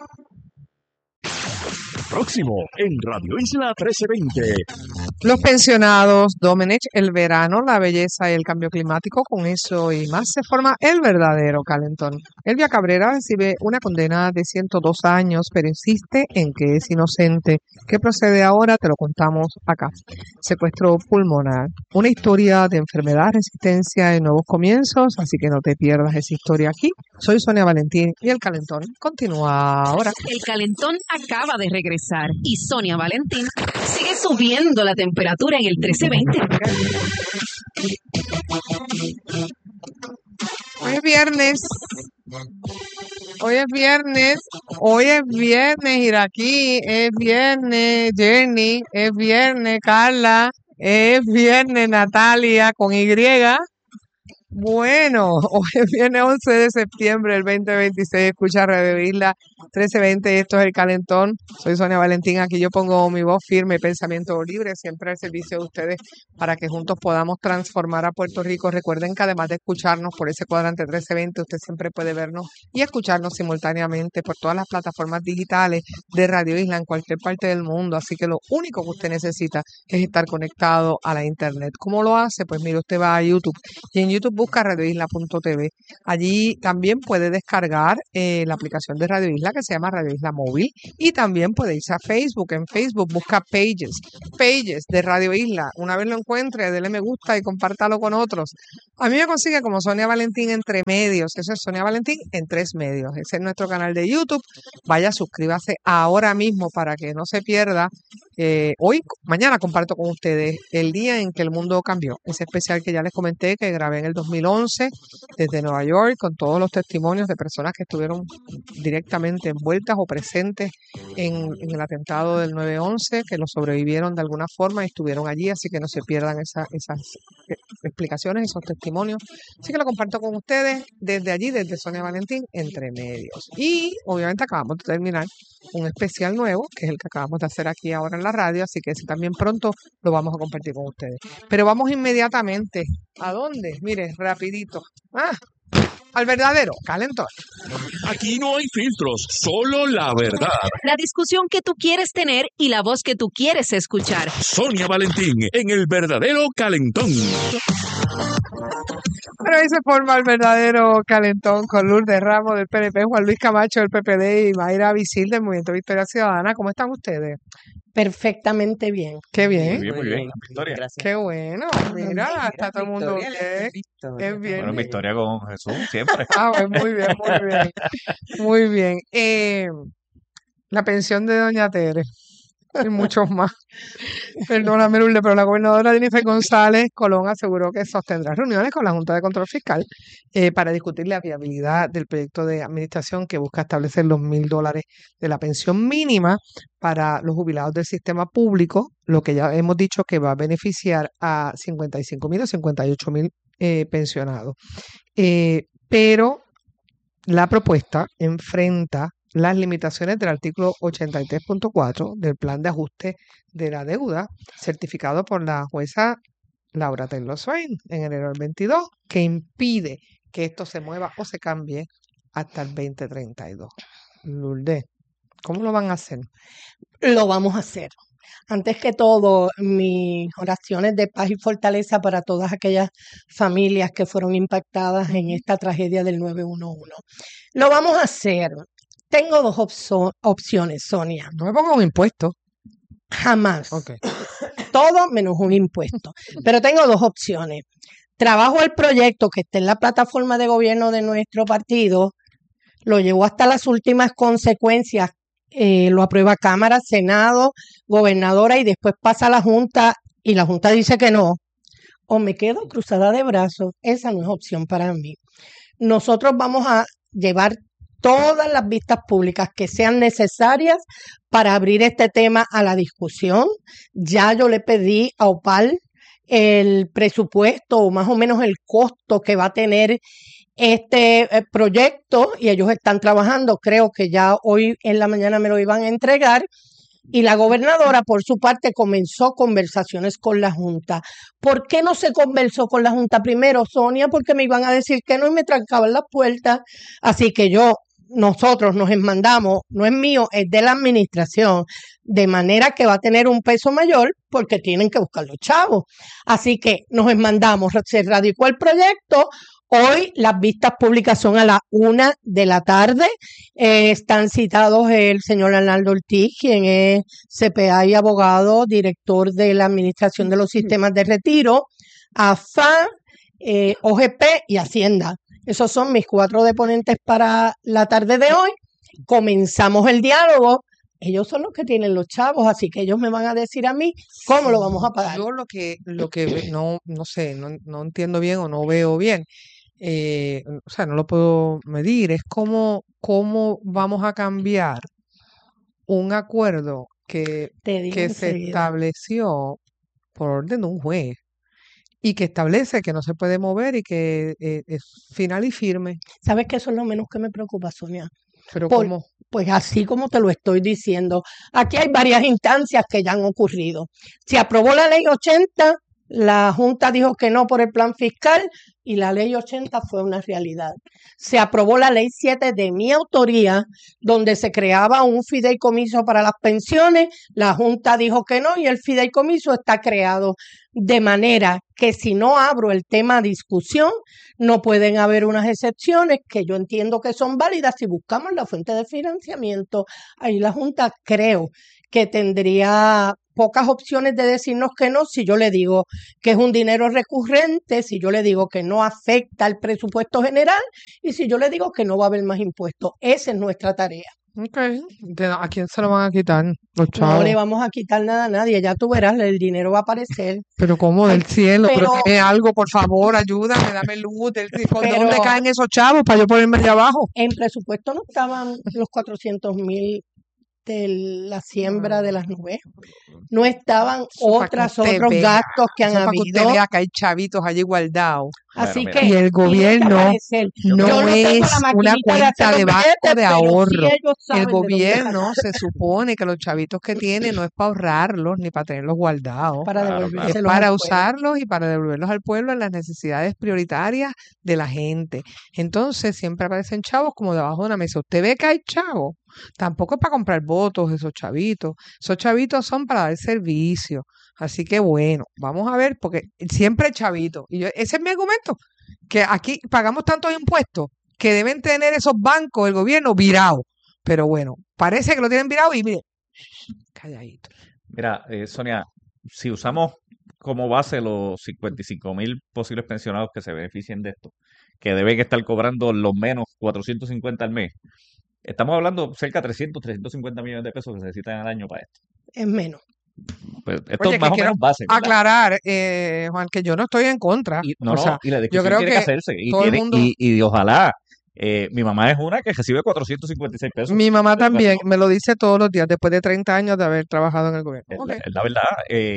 Speaker 2: Próximo en Radio Isla 1320.
Speaker 1: Los pensionados, Domenech, el verano, la belleza y el cambio climático, con eso y más se forma el verdadero calentón. Elvia Cabrera recibe una condena de 102 años, pero insiste en que es inocente. ¿Qué procede ahora? Te lo contamos acá. Secuestro pulmonar, una historia de enfermedad, resistencia y nuevos comienzos, así que no te pierdas esa historia aquí. Soy Sonia Valentín y el calentón continúa ahora.
Speaker 5: El calentón acaba de regresar y Sonia Valentín sigue subiendo la temperatura en el 1320.
Speaker 1: Hoy es viernes. Hoy es viernes. Hoy es viernes, Iraquí. Es viernes, Jenny. Es viernes, Carla. Es viernes, Natalia, con Y. Bueno, hoy es viernes 11 de septiembre del 2026, escucha Radio Isla 1320, esto es El Calentón, soy Sonia Valentín, aquí yo pongo mi voz firme y pensamiento libre, siempre al servicio de ustedes para que juntos podamos transformar a Puerto Rico. Recuerden que además de escucharnos por ese cuadrante 1320, usted siempre puede vernos y escucharnos simultáneamente por todas las plataformas digitales de Radio Isla en cualquier parte del mundo, así que lo único que usted necesita es estar conectado a la internet. ¿Cómo lo hace? Pues mire, usted va a YouTube y en YouTube busca radioisla.tv. Allí también puede descargar la aplicación de Radio Isla que se llama Radio Isla Móvil y también puede irse a Facebook. En Facebook busca Pages de Radio Isla. Una vez lo encuentre, dele me gusta y compártalo con otros. A mí me consigue como Sonia Valentín Entre Medios. Eso es Sonia Valentín en 3 medios. Ese es nuestro canal de YouTube. Vaya, suscríbase ahora mismo para que no se pierda. Mañana comparto con ustedes el día en que el mundo cambió. Ese especial que ya les comenté que grabé en el 2011 desde Nueva York con todos los testimonios de personas que estuvieron directamente envueltas o presentes en el atentado del 9/11, que lo sobrevivieron de alguna forma y estuvieron allí, así que no se pierdan esas explicaciones, esos testimonios. Así que lo comparto con ustedes desde allí, desde Sonia Valentín, Entre Medios. Y obviamente acabamos de terminar un especial nuevo, que es el que acabamos de hacer aquí ahora en la radio, así que ese también pronto lo vamos a compartir con ustedes. Pero vamos inmediatamente. ¿A dónde? Mire, rapidito. Al verdadero calentón.
Speaker 2: Aquí no hay filtros, solo la verdad.
Speaker 5: La discusión que tú quieres tener y la voz que tú quieres escuchar.
Speaker 2: Sonia Valentín en el verdadero calentón.
Speaker 1: Pero ahí se forma el verdadero calentón con Lourdes Ramos del PNP, Juan Luis Camacho del PPD y Mayra Vicil del Movimiento Victoria Ciudadana. ¿Cómo están ustedes?
Speaker 14: Perfectamente bien.
Speaker 1: Qué bien.
Speaker 15: Muy bien. Victoria.
Speaker 14: Gracias.
Speaker 1: Qué bueno. Mira, está todo el mundo bien. Es bien.
Speaker 15: Bueno, Victoria con Jesús, siempre.
Speaker 1: Pues muy bien, muy bien. Muy bien. La pensión de Doña Tere y muchos más. Perdóname, Lourdes, pero la gobernadora Jennifer González Colón aseguró que sostendrá reuniones con la Junta de Control Fiscal para discutir la viabilidad del proyecto de administración que busca establecer los $1,000 de la pensión mínima para los jubilados del sistema público, lo que ya hemos dicho que va a beneficiar a 55,000 o 58,000 pensionados. Pero la propuesta enfrenta las limitaciones del artículo 83.4 del plan de ajuste de la deuda certificado por la jueza Laura Taylor Swain en enero del 22, que impide que esto se mueva o se cambie hasta el 2032. Lourdes, ¿cómo lo van a hacer?
Speaker 14: Lo vamos a hacer. Antes que todo, mis oraciones de paz y fortaleza para todas aquellas familias que fueron impactadas en esta tragedia del 911. Lo vamos a hacer. Tengo dos opciones, Sonia.
Speaker 1: No me ponga un impuesto.
Speaker 14: Jamás.
Speaker 1: Okay.
Speaker 14: Todo menos un impuesto. Pero tengo dos opciones. Trabajo el proyecto que está en la plataforma de gobierno de nuestro partido, lo llevo hasta las últimas consecuencias, lo aprueba Cámara, Senado, Gobernadora y después pasa a la Junta y la Junta dice que no. O me quedo cruzada de brazos. Esa no es opción para mí. Nosotros vamos a llevar todas las vistas públicas que sean necesarias para abrir este tema a la discusión. Ya yo le pedí a OPAL el presupuesto o más o menos el costo que va a tener este proyecto y ellos están trabajando. Creo que ya hoy en la mañana me lo iban a entregar. Y la gobernadora, por su parte, comenzó conversaciones con la Junta. ¿Por qué no se conversó con la Junta primero, Sonia? Porque me iban a decir que no y me trancaban las puertas. Así que nosotros nos mandamos, no es mío, es de la administración, de manera que va a tener un peso mayor porque tienen que buscar los chavos. Así que nos mandamos, se radicó el proyecto. Hoy las vistas públicas son a las 1 de la tarde. Están citados el señor Arnaldo Ortiz, quien es CPA y abogado, director de la Administración de los Sistemas de Retiro, AFA, OGP y Hacienda. Esos son mis 4 deponentes para la tarde de hoy. Comenzamos el diálogo. Ellos son los que tienen los chavos, así que ellos me van a decir a mí cómo lo vamos a pagar.
Speaker 1: Yo lo que no sé, no entiendo bien o no veo bien, o sea, no lo puedo medir, es cómo vamos a cambiar un acuerdo que se estableció por orden de un juez y que establece que no se puede mover y que es final y firme.
Speaker 14: ¿Sabes que eso es lo menos que me preocupa, Sonia?
Speaker 1: Pero
Speaker 14: Por-
Speaker 1: ¿cómo?
Speaker 14: Pues así como te lo estoy diciendo, aquí hay varias instancias que ya han ocurrido. Se aprobó la ley 80, la Junta dijo que no por el plan fiscal y la ley 80 fue una realidad. Se aprobó la ley 7 de mi autoría, donde se creaba un fideicomiso para las pensiones, la Junta dijo que no y el fideicomiso está creado. De manera que si no abro el tema a discusión, no pueden haber unas excepciones que yo entiendo que son válidas si buscamos la fuente de financiamiento. Ahí la Junta creo que tendría pocas opciones de decirnos que no si yo le digo que es un dinero recurrente, si yo le digo que no afecta al presupuesto general y si yo le digo que no va a haber más impuestos. Esa es nuestra tarea.
Speaker 1: Okay. ¿A quién se lo van a quitar? Los
Speaker 14: No
Speaker 1: chavos.
Speaker 14: le vamos a quitar nada a nadie, ya tú verás, el dinero va a aparecer.
Speaker 1: Pero como del cielo, pero
Speaker 14: pero-
Speaker 1: dime algo, por favor, ayúdame, dame luz. ¿Por
Speaker 14: Pero-
Speaker 1: dónde caen esos chavos para yo ponerme allá abajo?
Speaker 14: En presupuesto no estaban los 400,000 de la siembra de las nubes. No estaban otros gastos que han
Speaker 1: Eso para que usted
Speaker 14: habido.
Speaker 1: vea que hay chavitos allí guardados.
Speaker 14: Así
Speaker 15: Bueno,
Speaker 14: que
Speaker 1: Y el
Speaker 14: tiene que
Speaker 1: gobierno
Speaker 14: aparecer.
Speaker 1: no
Speaker 14: Yo no tengo
Speaker 1: es
Speaker 14: la
Speaker 1: una
Speaker 14: maquinita de
Speaker 1: cuenta
Speaker 14: hacer
Speaker 1: de
Speaker 14: los
Speaker 1: banco
Speaker 14: billetes,
Speaker 1: de
Speaker 14: pero sí
Speaker 1: ahorro.
Speaker 14: ellos saben
Speaker 1: El
Speaker 14: de dónde
Speaker 1: gobierno
Speaker 14: sacar
Speaker 1: se supone que los chavitos que tiene no es para ahorrarlos ni para tenerlos guardados.
Speaker 14: para
Speaker 15: Claro,
Speaker 1: Es
Speaker 14: devolvérselos
Speaker 1: para
Speaker 14: al pueblo.
Speaker 1: usarlos y para devolverlos al pueblo en las necesidades prioritarias de la gente. Entonces siempre aparecen chavos como debajo de una mesa. Usted ve que hay chavos. Tampoco es para comprar votos esos chavitos. Esos chavitos son para dar servicio. Así que bueno, vamos a ver, porque siempre hay chavitos. Y ese es mi argumento, que aquí pagamos tantos impuestos que deben tener esos bancos, el gobierno, virados. Pero bueno, parece que lo tienen virado y mire, calladito.
Speaker 15: Mira, Sonia, si usamos como base los 55,000 posibles pensionados que se beneficien de esto, que deben estar cobrando los menos 450 al mes, estamos hablando cerca de 350 millones de pesos que se necesitan al año para esto.
Speaker 14: Es menos.
Speaker 15: Pues esto
Speaker 1: Oye,
Speaker 15: es más
Speaker 1: que
Speaker 15: o
Speaker 1: quiero
Speaker 15: menos base, ¿verdad?
Speaker 1: aclarar, Juan, que yo no estoy en contra.
Speaker 15: Y, no,
Speaker 1: O
Speaker 15: no,
Speaker 1: sea,
Speaker 15: y la
Speaker 1: yo
Speaker 15: discusión
Speaker 1: creo
Speaker 15: tiene que
Speaker 1: que
Speaker 15: hacerse. Y,
Speaker 1: todo el
Speaker 15: tiene,
Speaker 1: mundo,
Speaker 15: y ojalá, mi mamá es una que recibe 456 pesos.
Speaker 1: mi mamá también
Speaker 15: mensuales.
Speaker 1: me lo dice todos los días, después de 30 años de haber trabajado en el gobierno.
Speaker 15: Es
Speaker 1: Ok.
Speaker 15: es la verdad.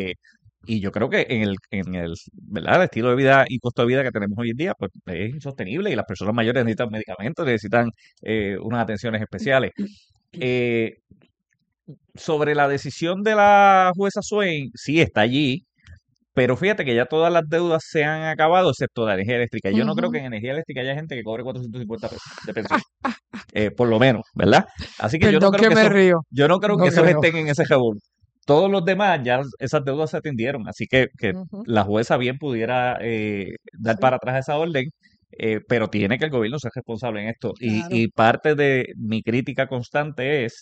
Speaker 15: Y yo creo que ¿verdad? El estilo de vida y costo de vida que tenemos hoy en día, pues es insostenible y las personas mayores necesitan medicamentos, necesitan unas atenciones especiales. Eh, Sobre la decisión de la jueza Swain, sí está allí, pero fíjate que ya todas las deudas se han acabado, excepto la energía eléctrica. Yo no creo
Speaker 1: Ujú.
Speaker 15: que en energía eléctrica haya gente que cobre 450 pesos de pensión, por lo menos, ¿verdad? Así que yo no
Speaker 1: Perdón
Speaker 15: creo
Speaker 1: que
Speaker 15: que
Speaker 1: me
Speaker 15: eso,
Speaker 1: río.
Speaker 15: yo no creo
Speaker 1: No
Speaker 15: que esos
Speaker 1: creo.
Speaker 15: estén en ese revolú. Todos los demás ya esas deudas se atendieron, así que
Speaker 1: Ujú.
Speaker 15: la jueza bien pudiera dar
Speaker 1: Sí.
Speaker 15: para atrás esa orden, pero tiene que el gobierno ser responsable en esto.
Speaker 14: Claro.
Speaker 15: Y parte de mi crítica constante es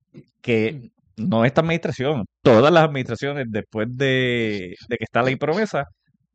Speaker 15: que no esta administración, todas las administraciones después de que está la ley promesa,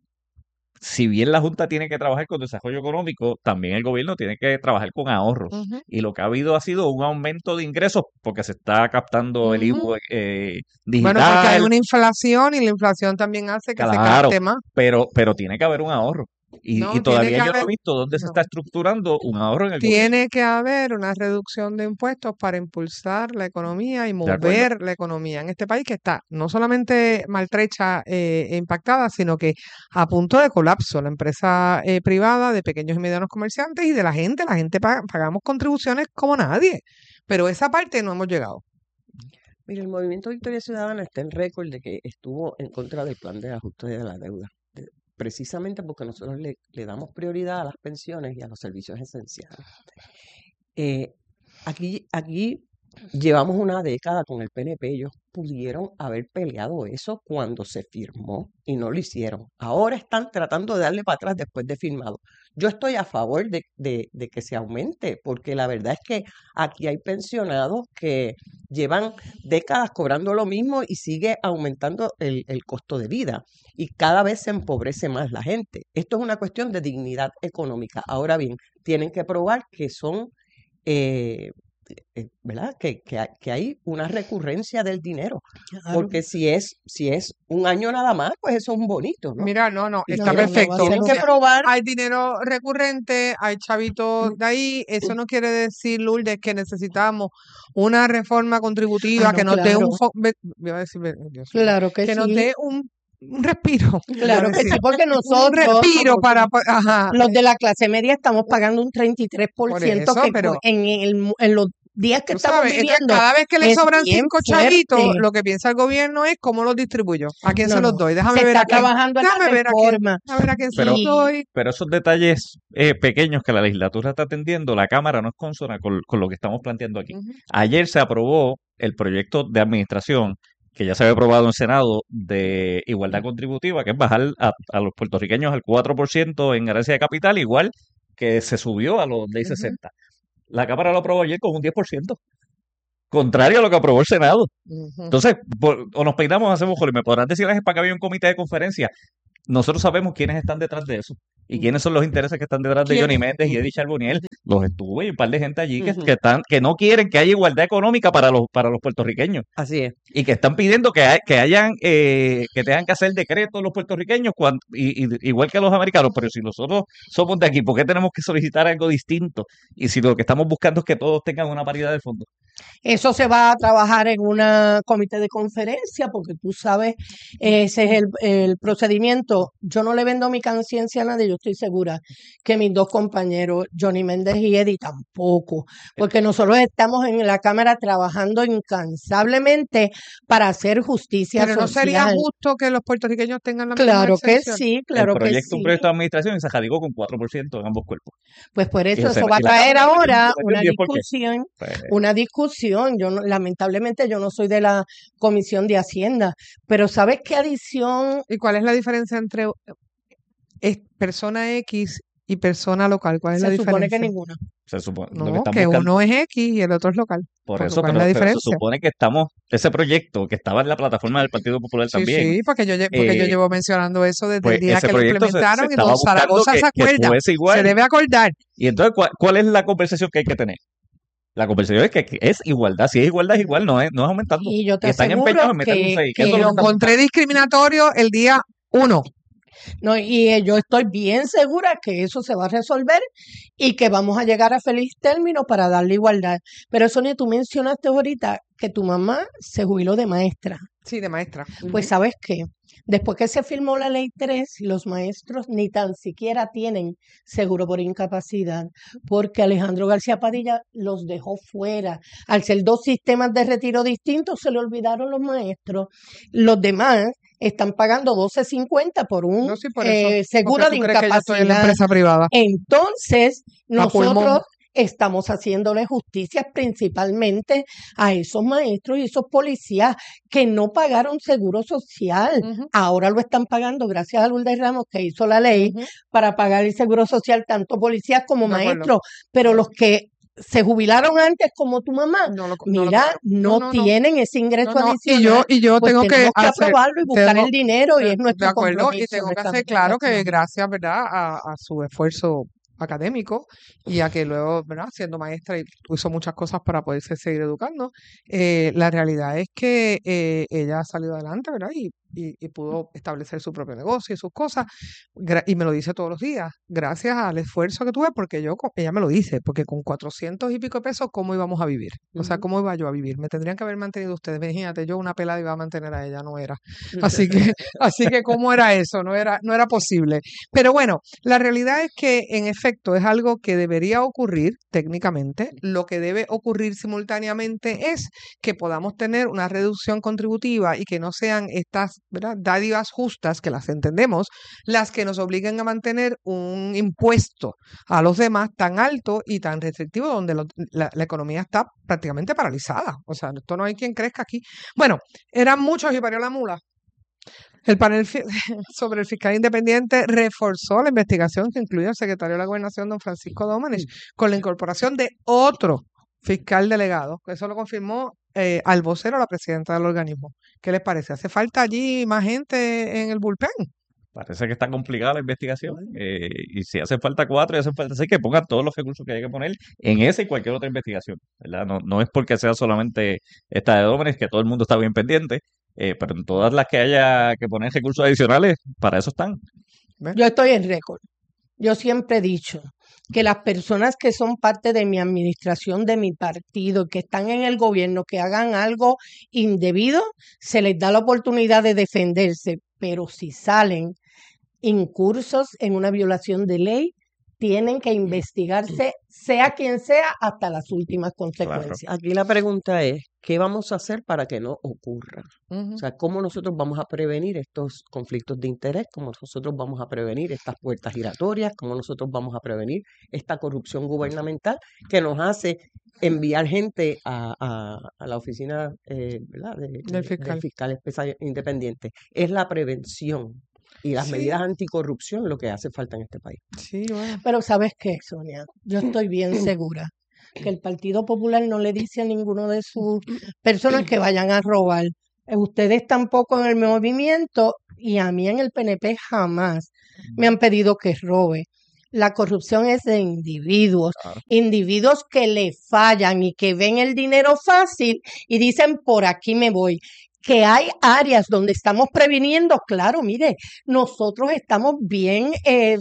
Speaker 15: si bien la Junta tiene que trabajar con desarrollo económico, también el gobierno tiene que trabajar con ahorros.
Speaker 1: Ujú.
Speaker 15: Y lo que ha habido ha sido un aumento de ingresos porque se está captando el
Speaker 1: Ujú.
Speaker 15: IVU
Speaker 1: Bueno, porque hay
Speaker 15: digital,
Speaker 1: una inflación y la inflación también hace que se
Speaker 15: claro,
Speaker 1: gaste más.
Speaker 15: pero tiene que haber un ahorro. Y
Speaker 1: No, tiene
Speaker 15: todavía
Speaker 1: que
Speaker 15: yo no he
Speaker 1: haber,
Speaker 15: visto dónde se
Speaker 1: no.
Speaker 15: está estructurando un ahorro en el gobierno.
Speaker 1: Tiene que haber una reducción de impuestos para impulsar la economía y
Speaker 15: ¿De acuerdo?
Speaker 1: mover la economía en este país que está no solamente maltrecha e impactada, sino que a punto de colapso. La empresa privada de pequeños y medianos comerciantes y de la gente pagamos contribuciones como nadie, pero esa parte no hemos llegado.
Speaker 16: Mire, el Movimiento Victoria Ciudadana está en récord de que estuvo en contra del plan de ajuste de la deuda, precisamente porque nosotros le damos prioridad a las pensiones y a los servicios esenciales. Aquí llevamos una década con el PNP, ellos pudieron haber peleado eso cuando se firmó y no lo hicieron. Ahora están tratando de darle para atrás después de firmado. Yo estoy a favor de que se aumente, porque la verdad es que aquí hay pensionados que llevan décadas cobrando lo mismo y sigue aumentando el costo de vida y cada vez se empobrece más la gente. Esto es una cuestión de dignidad económica. Ahora bien, tienen que probar que son... ¿verdad? Que hay una recurrencia del dinero,
Speaker 14: Claro.
Speaker 16: porque si es un año nada más, pues eso es un bonito, ¿no?
Speaker 1: Mira, no,
Speaker 14: No,
Speaker 1: está
Speaker 14: no, no va a
Speaker 1: perfecto.
Speaker 14: ser
Speaker 16: Tienen
Speaker 1: O
Speaker 16: que
Speaker 1: sea,
Speaker 16: probar.
Speaker 1: hay dinero recurrente, hay chavitos de ahí. Eso no quiere decir, Lourdes, que necesitamos una reforma contributiva
Speaker 14: Ah,
Speaker 1: que
Speaker 14: no,
Speaker 1: nos dé
Speaker 14: claro.
Speaker 1: iba a decir, Dios mío,
Speaker 14: Claro que
Speaker 1: que nos
Speaker 14: sí.
Speaker 1: dé un un respiro.
Speaker 14: Claro que sí, porque
Speaker 1: Un
Speaker 14: nosotros,
Speaker 1: respiro ajá.
Speaker 14: los de la clase media, estamos pagando un 33%
Speaker 1: Por eso,
Speaker 14: que
Speaker 1: pero
Speaker 14: en los días que
Speaker 1: tú
Speaker 14: estamos
Speaker 1: sabes, entonces
Speaker 14: viviendo
Speaker 1: cada vez que le
Speaker 14: es
Speaker 1: sobran
Speaker 14: bien
Speaker 1: 5
Speaker 14: fuerte.
Speaker 1: chavitos, lo que piensa el gobierno es cómo los distribuyo, a quién se los doy. Déjame
Speaker 14: se
Speaker 1: ver
Speaker 14: está
Speaker 1: a quién,
Speaker 14: trabajando en la
Speaker 1: déjame ver
Speaker 14: reforma.
Speaker 1: a ver a quién se
Speaker 15: Pero,
Speaker 1: los doy.
Speaker 15: pero esos detalles pequeños que la legislatura está atendiendo, la Cámara no es consona con lo que estamos planteando aquí. Ayer se aprobó el proyecto de administración que ya se había aprobado en Senado de igualdad contributiva, que es bajar a los puertorriqueños al 4% en ganancia de capital, igual que se subió a los ley 60. La Cámara lo aprobó ayer con un 10%, contrario a lo que aprobó el Senado. Entonces, o nos peinamos o hacemos joder. Me podrán decir para que había un comité de conferencia. Nosotros sabemos quiénes están detrás de eso y quiénes son los intereses que están detrás de Johnny Méndez y Eddie Charbonnier. Los estuve y un par de gente allí que no quieren que haya igualdad económica para los puertorriqueños.
Speaker 16: Así es.
Speaker 15: Y que están pidiendo que tengan que hacer decretos los puertorriqueños igual que los americanos. Pero si nosotros somos de aquí, ¿por qué tenemos que solicitar algo distinto? Y si lo que estamos buscando es que todos tengan una paridad de fondo.
Speaker 14: Eso se va a trabajar en una comité de conferencia, porque tú sabes, ese es el procedimiento. Yo no le vendo mi conciencia a nadie, yo estoy segura que mis dos compañeros, Johnny Méndez y Eddie, tampoco, porque nosotros estamos en la Cámara trabajando incansablemente para hacer justicia
Speaker 1: Pero no sería
Speaker 14: social.
Speaker 1: justo que los puertorriqueños tengan la misma
Speaker 14: Claro que
Speaker 1: exención.
Speaker 14: sí, claro que sí.
Speaker 15: Un proyecto de administración y se radicó con 4% en ambos cuerpos.
Speaker 14: Pues por
Speaker 15: Y
Speaker 14: eso
Speaker 15: el
Speaker 14: eso va a
Speaker 15: y la
Speaker 14: traer
Speaker 15: Cámara
Speaker 14: ahora
Speaker 15: metió
Speaker 14: una
Speaker 15: 10%. ¿Por qué?
Speaker 14: discusión. Yo lamentablemente yo no soy de la Comisión de Hacienda, pero ¿sabes qué adición?
Speaker 1: ¿Y cuál es la diferencia entre persona X y persona local? ¿Cuál es la
Speaker 14: Se supone
Speaker 1: diferencia?
Speaker 14: que ninguna.
Speaker 15: Se supone
Speaker 1: No,
Speaker 15: lo que están
Speaker 1: que
Speaker 15: buscando.
Speaker 1: uno es X y el otro es local.
Speaker 15: Por
Speaker 1: Porque
Speaker 15: eso,
Speaker 1: ¿cuál es
Speaker 15: pero
Speaker 1: la
Speaker 15: se
Speaker 1: diferencia?
Speaker 15: supone que ese proyecto que estaba en la plataforma del Partido Popular
Speaker 1: Sí,
Speaker 15: también,
Speaker 1: sí, porque yo llevo mencionando eso desde
Speaker 15: pues
Speaker 1: el día
Speaker 15: ese
Speaker 1: que lo
Speaker 15: proyecto se
Speaker 1: implementaron y
Speaker 15: estaba
Speaker 1: don
Speaker 15: buscando
Speaker 1: Zaragoza se
Speaker 15: que
Speaker 1: acuerda,
Speaker 15: fuese
Speaker 1: se
Speaker 15: igual.
Speaker 1: debe acordar.
Speaker 15: Y entonces, ¿cuál es la conversación que hay que tener? La conversación es que es igualdad. Si es igual, no es aumentando.
Speaker 14: Y yo te
Speaker 15: están
Speaker 14: aseguro
Speaker 15: empeñados en meter un 6.
Speaker 14: que
Speaker 15: Eso es
Speaker 1: Lo
Speaker 15: lo que
Speaker 1: encontré discriminatorio el día 1.
Speaker 14: No, y yo estoy bien segura que eso se va a resolver y que vamos a llegar a feliz término para darle igualdad. Pero Sonia, tú mencionaste ahorita que tu mamá se jubiló de maestra.
Speaker 1: Sí, de maestra.
Speaker 14: Pues ¿sabes qué? Después que se firmó la Ley 3, los maestros ni tan siquiera tienen seguro por incapacidad, porque Alejandro García Padilla los dejó fuera. Al ser 2 sistemas de retiro distintos, se le olvidaron los maestros. Los demás están pagando $12.50 por un
Speaker 1: No, sí, por eso.
Speaker 14: seguro
Speaker 1: Porque
Speaker 14: de
Speaker 1: tú crees que yo estoy en la
Speaker 14: incapacidad.
Speaker 1: empresa privada.
Speaker 14: Entonces,
Speaker 1: A pulmón.
Speaker 14: nosotros estamos haciéndole justicia principalmente a esos maestros y esos policías que no pagaron seguro social. Ahora lo están pagando gracias a Lourdes Ramos, que hizo la ley para pagar el seguro social tanto policías como
Speaker 1: De acuerdo.
Speaker 14: maestros. Pero los que se jubilaron antes, como tu mamá, no tienen ese ingreso adicional.
Speaker 1: Y yo
Speaker 14: pues
Speaker 1: tengo
Speaker 14: tenemos
Speaker 1: que hacer,
Speaker 14: aprobarlo y buscar el dinero, y es
Speaker 1: de
Speaker 14: nuestro
Speaker 1: acuerdo, y
Speaker 14: compromiso
Speaker 1: tengo
Speaker 14: en
Speaker 1: que
Speaker 14: esta
Speaker 1: hacer claro que
Speaker 14: administración.
Speaker 1: gracias, ¿verdad?, a su esfuerzo académico y a que luego, ¿verdad?, siendo maestra hizo muchas cosas para poderse seguir educando. La realidad es que ella ha salido adelante, ¿verdad?, y pudo establecer su propio negocio y sus cosas, y me lo dice todos los días, gracias al esfuerzo que tuve, porque ella me lo dice, porque con 400 y pico de pesos, ¿cómo íbamos a vivir? O sea, ¿cómo iba yo a vivir? Me tendrían que haber mantenido ustedes. Imagínate, yo una pelada iba a mantener a ella, no era. Así que ¿cómo era eso? No era posible. Pero bueno, la realidad es que en efecto es algo que debería ocurrir técnicamente. Lo que debe ocurrir simultáneamente es que podamos tener una reducción contributiva y que no sean estas, ¿verdad?, dádivas justas, que las entendemos, las que nos obliguen a mantener un impuesto a los demás tan alto y tan restrictivo, donde la economía está prácticamente paralizada. O sea, esto no hay quien crezca aquí. Bueno, eran muchos y parió la mula. El panel sobre el fiscal independiente reforzó la investigación que incluye al secretario de la Gobernación, don Francisco Domenech, con la incorporación de otro fiscal delegado. Eso lo confirmó al vocero, la presidenta del organismo. ¿Qué les parece? ¿Hace falta allí más gente en el bullpen?
Speaker 15: Parece que está complicada la investigación. Y si hace falta 4 y hace falta 6, que pongan todos los recursos que hay que poner en esa y cualquier otra investigación, ¿verdad? No es porque sea solamente esta de Domenech, que todo el mundo está bien pendiente, pero en todas las que haya que poner recursos adicionales, para eso están.
Speaker 14: Yo estoy en récord. Yo siempre he dicho que las personas que son parte de mi administración, de mi partido, que están en el gobierno, que hagan algo indebido, se les da la oportunidad de defenderse. pero si salen incursos en una violación de ley, tienen que investigarse, sea quien sea, hasta las últimas consecuencias.
Speaker 16: Aquí la pregunta es, ¿qué vamos a hacer para que no ocurra? O sea, ¿cómo nosotros vamos a prevenir estos conflictos de interés? ¿Cómo nosotros vamos a prevenir estas puertas giratorias? ¿Cómo nosotros vamos a prevenir esta corrupción gubernamental que nos hace enviar gente a la oficina ¿verdad? Del fiscal especial independiente? Es la prevención y las medidas anticorrupción lo que hace falta en este país.
Speaker 14: Sí, bueno. Pero ¿sabes qué, Sonia? Yo estoy bien segura que el Partido Popular no le dice a ninguno de sus personas que vayan a robar. Ustedes tampoco en el movimiento y a mí en el PNP jamás me han pedido que robe. La corrupción es de individuos, individuos que le fallan y que ven el dinero fácil y dicen, por aquí me voy. Que hay áreas donde estamos previniendo, claro, mire, nosotros estamos bien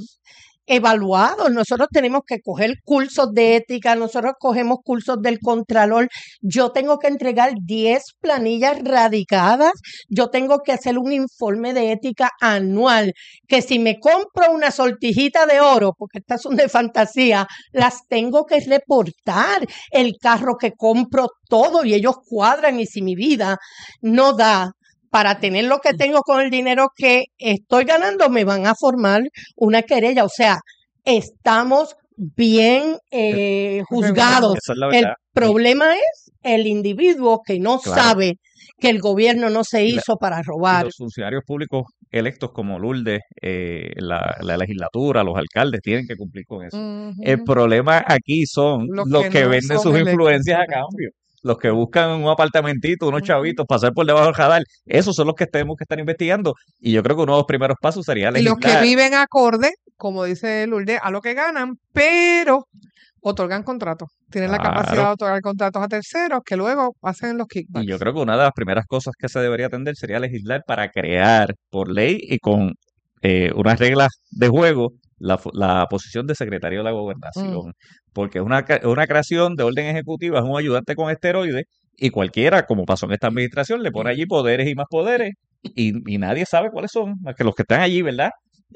Speaker 14: evaluados, nosotros tenemos que coger cursos de ética, nosotros cogemos cursos del Contralor, yo tengo que entregar 10 planillas radicadas, yo tengo que hacer un informe de ética anual, que si me compro una sortijita de oro, porque estas son de fantasía, las tengo que reportar, el carro que compro, todo, y ellos cuadran, y si mi vida no da para tener lo que tengo con el dinero que estoy ganando, me van a formar una querella. O sea, estamos bien juzgados.
Speaker 15: Esa es la
Speaker 14: El
Speaker 15: verdad.
Speaker 14: problema es el individuo que no
Speaker 15: Claro.
Speaker 14: sabe que el gobierno no se hizo para
Speaker 15: Y
Speaker 14: robar.
Speaker 15: los funcionarios públicos electos como Lourdes, la legislatura, los alcaldes, tienen que cumplir con eso. El problema aquí son
Speaker 1: Los
Speaker 15: los
Speaker 1: que
Speaker 15: que
Speaker 1: no
Speaker 15: venden
Speaker 1: son
Speaker 15: sus
Speaker 1: electos,
Speaker 15: influencias a
Speaker 1: exacto.
Speaker 15: cambio. Los que buscan un apartamentito, unos chavitos, pasar por debajo del radar. Esos son los que tenemos que estar investigando. Y yo creo que uno de los primeros pasos sería
Speaker 1: Y los que
Speaker 15: legislar.
Speaker 1: viven acorde, como dice Lourdes, a lo que ganan, pero otorgan contratos. Tienen la capacidad
Speaker 15: Claro.
Speaker 1: de otorgar contratos a terceros que luego hacen los kickbacks.
Speaker 15: Y yo creo que una de las primeras cosas que se debería atender sería legislar para crear por ley y con unas reglas de juego la posición de secretario de la gobernación. Porque es una creación de orden ejecutiva, es un ayudante con esteroides y cualquiera, como pasó en esta administración, le pone allí poderes y más poderes y nadie sabe cuáles son, más que los que están allí, ¿verdad?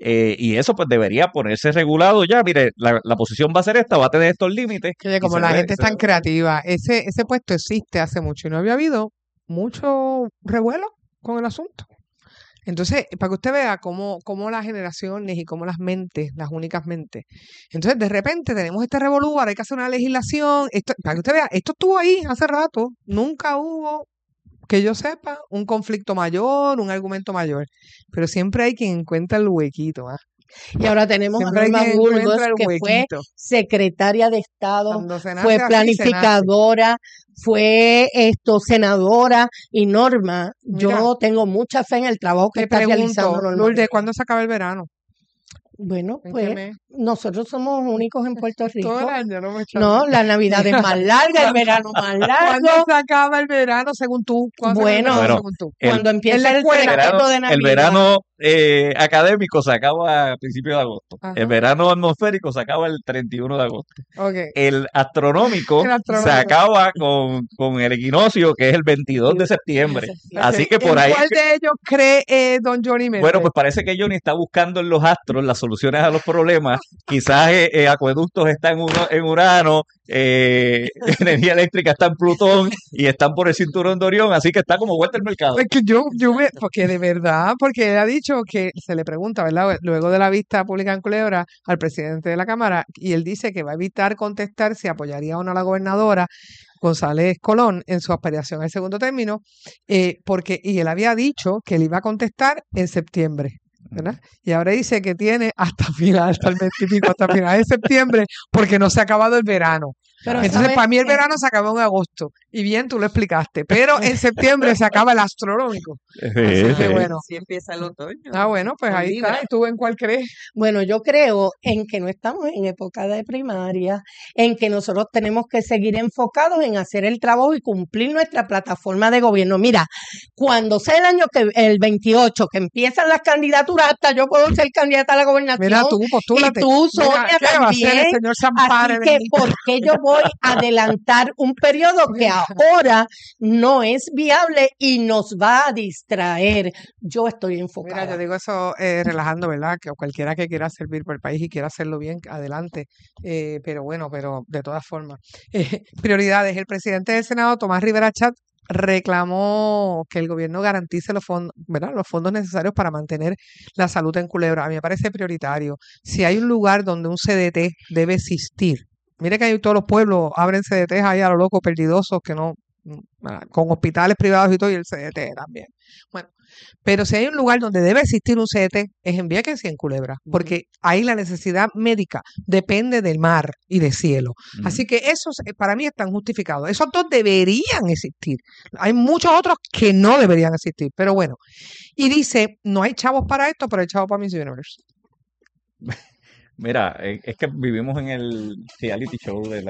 Speaker 15: Y eso pues debería ponerse regulado ya, mire, la posición va a ser esta, va a tener estos límites.
Speaker 1: Oye,
Speaker 15: y
Speaker 1: como
Speaker 15: se
Speaker 1: la
Speaker 15: ve-
Speaker 1: gente es
Speaker 15: se
Speaker 1: tan
Speaker 15: ve-
Speaker 1: creativa, ese puesto existe hace mucho y no había habido mucho revuelo con el asunto. Entonces, para que usted vea cómo las generaciones y cómo las mentes, las únicas mentes. Entonces, de repente tenemos este revolú, ahora hay que hacer una legislación. Para que usted vea, esto estuvo ahí hace rato. Nunca hubo, que yo sepa, un conflicto mayor, un argumento mayor. Pero siempre hay quien encuentra el huequito.
Speaker 14: Y ahora tenemos a
Speaker 1: Siempre hay
Speaker 14: Norma
Speaker 1: quien
Speaker 14: Burgos,
Speaker 1: encuentra el
Speaker 14: que fue
Speaker 1: huequito.
Speaker 14: secretaria de Estado,
Speaker 1: Cuando se nace
Speaker 14: fue
Speaker 1: así, se nace.
Speaker 14: planificadora, fue senadora. Y Norma,
Speaker 1: Mira,
Speaker 14: yo tengo mucha fe en el trabajo que
Speaker 1: te
Speaker 14: está realizando
Speaker 1: pregunto,
Speaker 14: Norma
Speaker 1: Lourdes,
Speaker 14: Burgos.
Speaker 1: ¿cuándo se acaba el verano?
Speaker 14: Bueno,
Speaker 1: ¿En qué
Speaker 14: pues
Speaker 1: mes?
Speaker 14: nosotros somos únicos en Puerto
Speaker 1: Todo el
Speaker 14: Rico.
Speaker 1: año, no me
Speaker 14: No, la Navidad es más larga, el verano más
Speaker 1: ¿Cuándo
Speaker 14: largo.
Speaker 1: se acaba el verano según tú? ¿Cuándo se acaba el verano
Speaker 14: Bueno,
Speaker 15: Bueno,
Speaker 1: según tú?
Speaker 14: cuando
Speaker 1: En
Speaker 14: empieza
Speaker 1: la
Speaker 14: el
Speaker 1: escuela.
Speaker 14: fresquito de
Speaker 15: el
Speaker 14: Navidad.
Speaker 15: verano académico se acaba a principios de agosto. El
Speaker 1: Ajá.
Speaker 15: verano atmosférico se acaba el 31 de agosto.
Speaker 1: Ok.
Speaker 15: El astronómico
Speaker 1: El
Speaker 15: se
Speaker 1: astronómico.
Speaker 15: acaba con el equinoccio, que es el 22 de septiembre. Así que por
Speaker 1: ¿En
Speaker 15: ahí,
Speaker 1: cuál de ellos cree don Johnny
Speaker 15: bueno,
Speaker 1: Méndez?
Speaker 15: pues parece que Johnny está buscando en los astros las soluciones a los problemas. Quizás acueductos están en Urano, energía eléctrica está en Plutón y están por el cinturón de Orión, así que está como vuelta el mercado.
Speaker 1: Es que porque de verdad, porque él ha dicho que se le pregunta, ¿verdad? Luego de la vista pública en Culebra al presidente de la Cámara, y él dice que va a evitar contestar si apoyaría o no a la gobernadora González Colón en su aspiración al segundo término, y él había dicho que él iba a contestar en septiembre. ¿Verdad? Y ahora dice que tiene hasta el 20 y pico, hasta finales de septiembre, porque no se ha acabado el verano.
Speaker 14: Pero
Speaker 1: Entonces,
Speaker 14: ¿sabes
Speaker 1: para mí el
Speaker 14: qué?
Speaker 1: verano se acabó en agosto. Y bien, tú lo explicaste. Pero en septiembre se acaba el astronómico. Así que bueno.
Speaker 16: Así empieza el otoño.
Speaker 1: Ah, bueno, pues
Speaker 16: Con
Speaker 1: ahí
Speaker 16: Libra.
Speaker 1: está. ¿Y tú en cuál crees?
Speaker 14: Bueno, yo creo en que no estamos en época de primaria, en que nosotros tenemos que seguir enfocados en hacer el trabajo y cumplir nuestra plataforma de gobierno. Mira, cuando sea el 28, que empiezan las candidaturas, hasta yo puedo ser candidata a la gobernación.
Speaker 1: Mira, tú, postúlate.
Speaker 14: Y tú,
Speaker 1: Mira,
Speaker 14: Sonia,
Speaker 1: ¿qué va a hacer el
Speaker 14: también.
Speaker 1: señor Zampara
Speaker 14: Así
Speaker 1: de
Speaker 14: que,
Speaker 1: mí?
Speaker 14: ¿por qué yo voy voy a adelantar un periodo que ahora no es viable y nos va a distraer. Yo estoy
Speaker 1: Mira, yo
Speaker 14: enfocada.
Speaker 1: digo eso relajando, ¿verdad? Que cualquiera que quiera servir por el país y quiera hacerlo bien, adelante. Pero bueno, pero de todas formas. Prioridades. El presidente del Senado, Tomás Rivera Chat, reclamó que el gobierno garantice los fondos, ¿verdad? Los fondos necesarios para mantener la salud en Culebra. A mí me parece prioritario. Si hay un lugar donde un CDT debe existir, mire que hay todos los pueblos abren CDTs ahí a lo loco, perdidosos, que no, con hospitales privados y todo, y el CDT también. Bueno, pero si hay un lugar donde debe existir un CDT, es en Vieques y en Culebra, porque ahí la necesidad médica depende del mar y del cielo. Así que esos para mí están justificados. Esos dos deberían existir. Hay muchos otros que no deberían existir, pero bueno. Y dice, no hay chavos para esto, pero hay chavos para Miss Universe.
Speaker 15: Mira, es que vivimos en el reality show de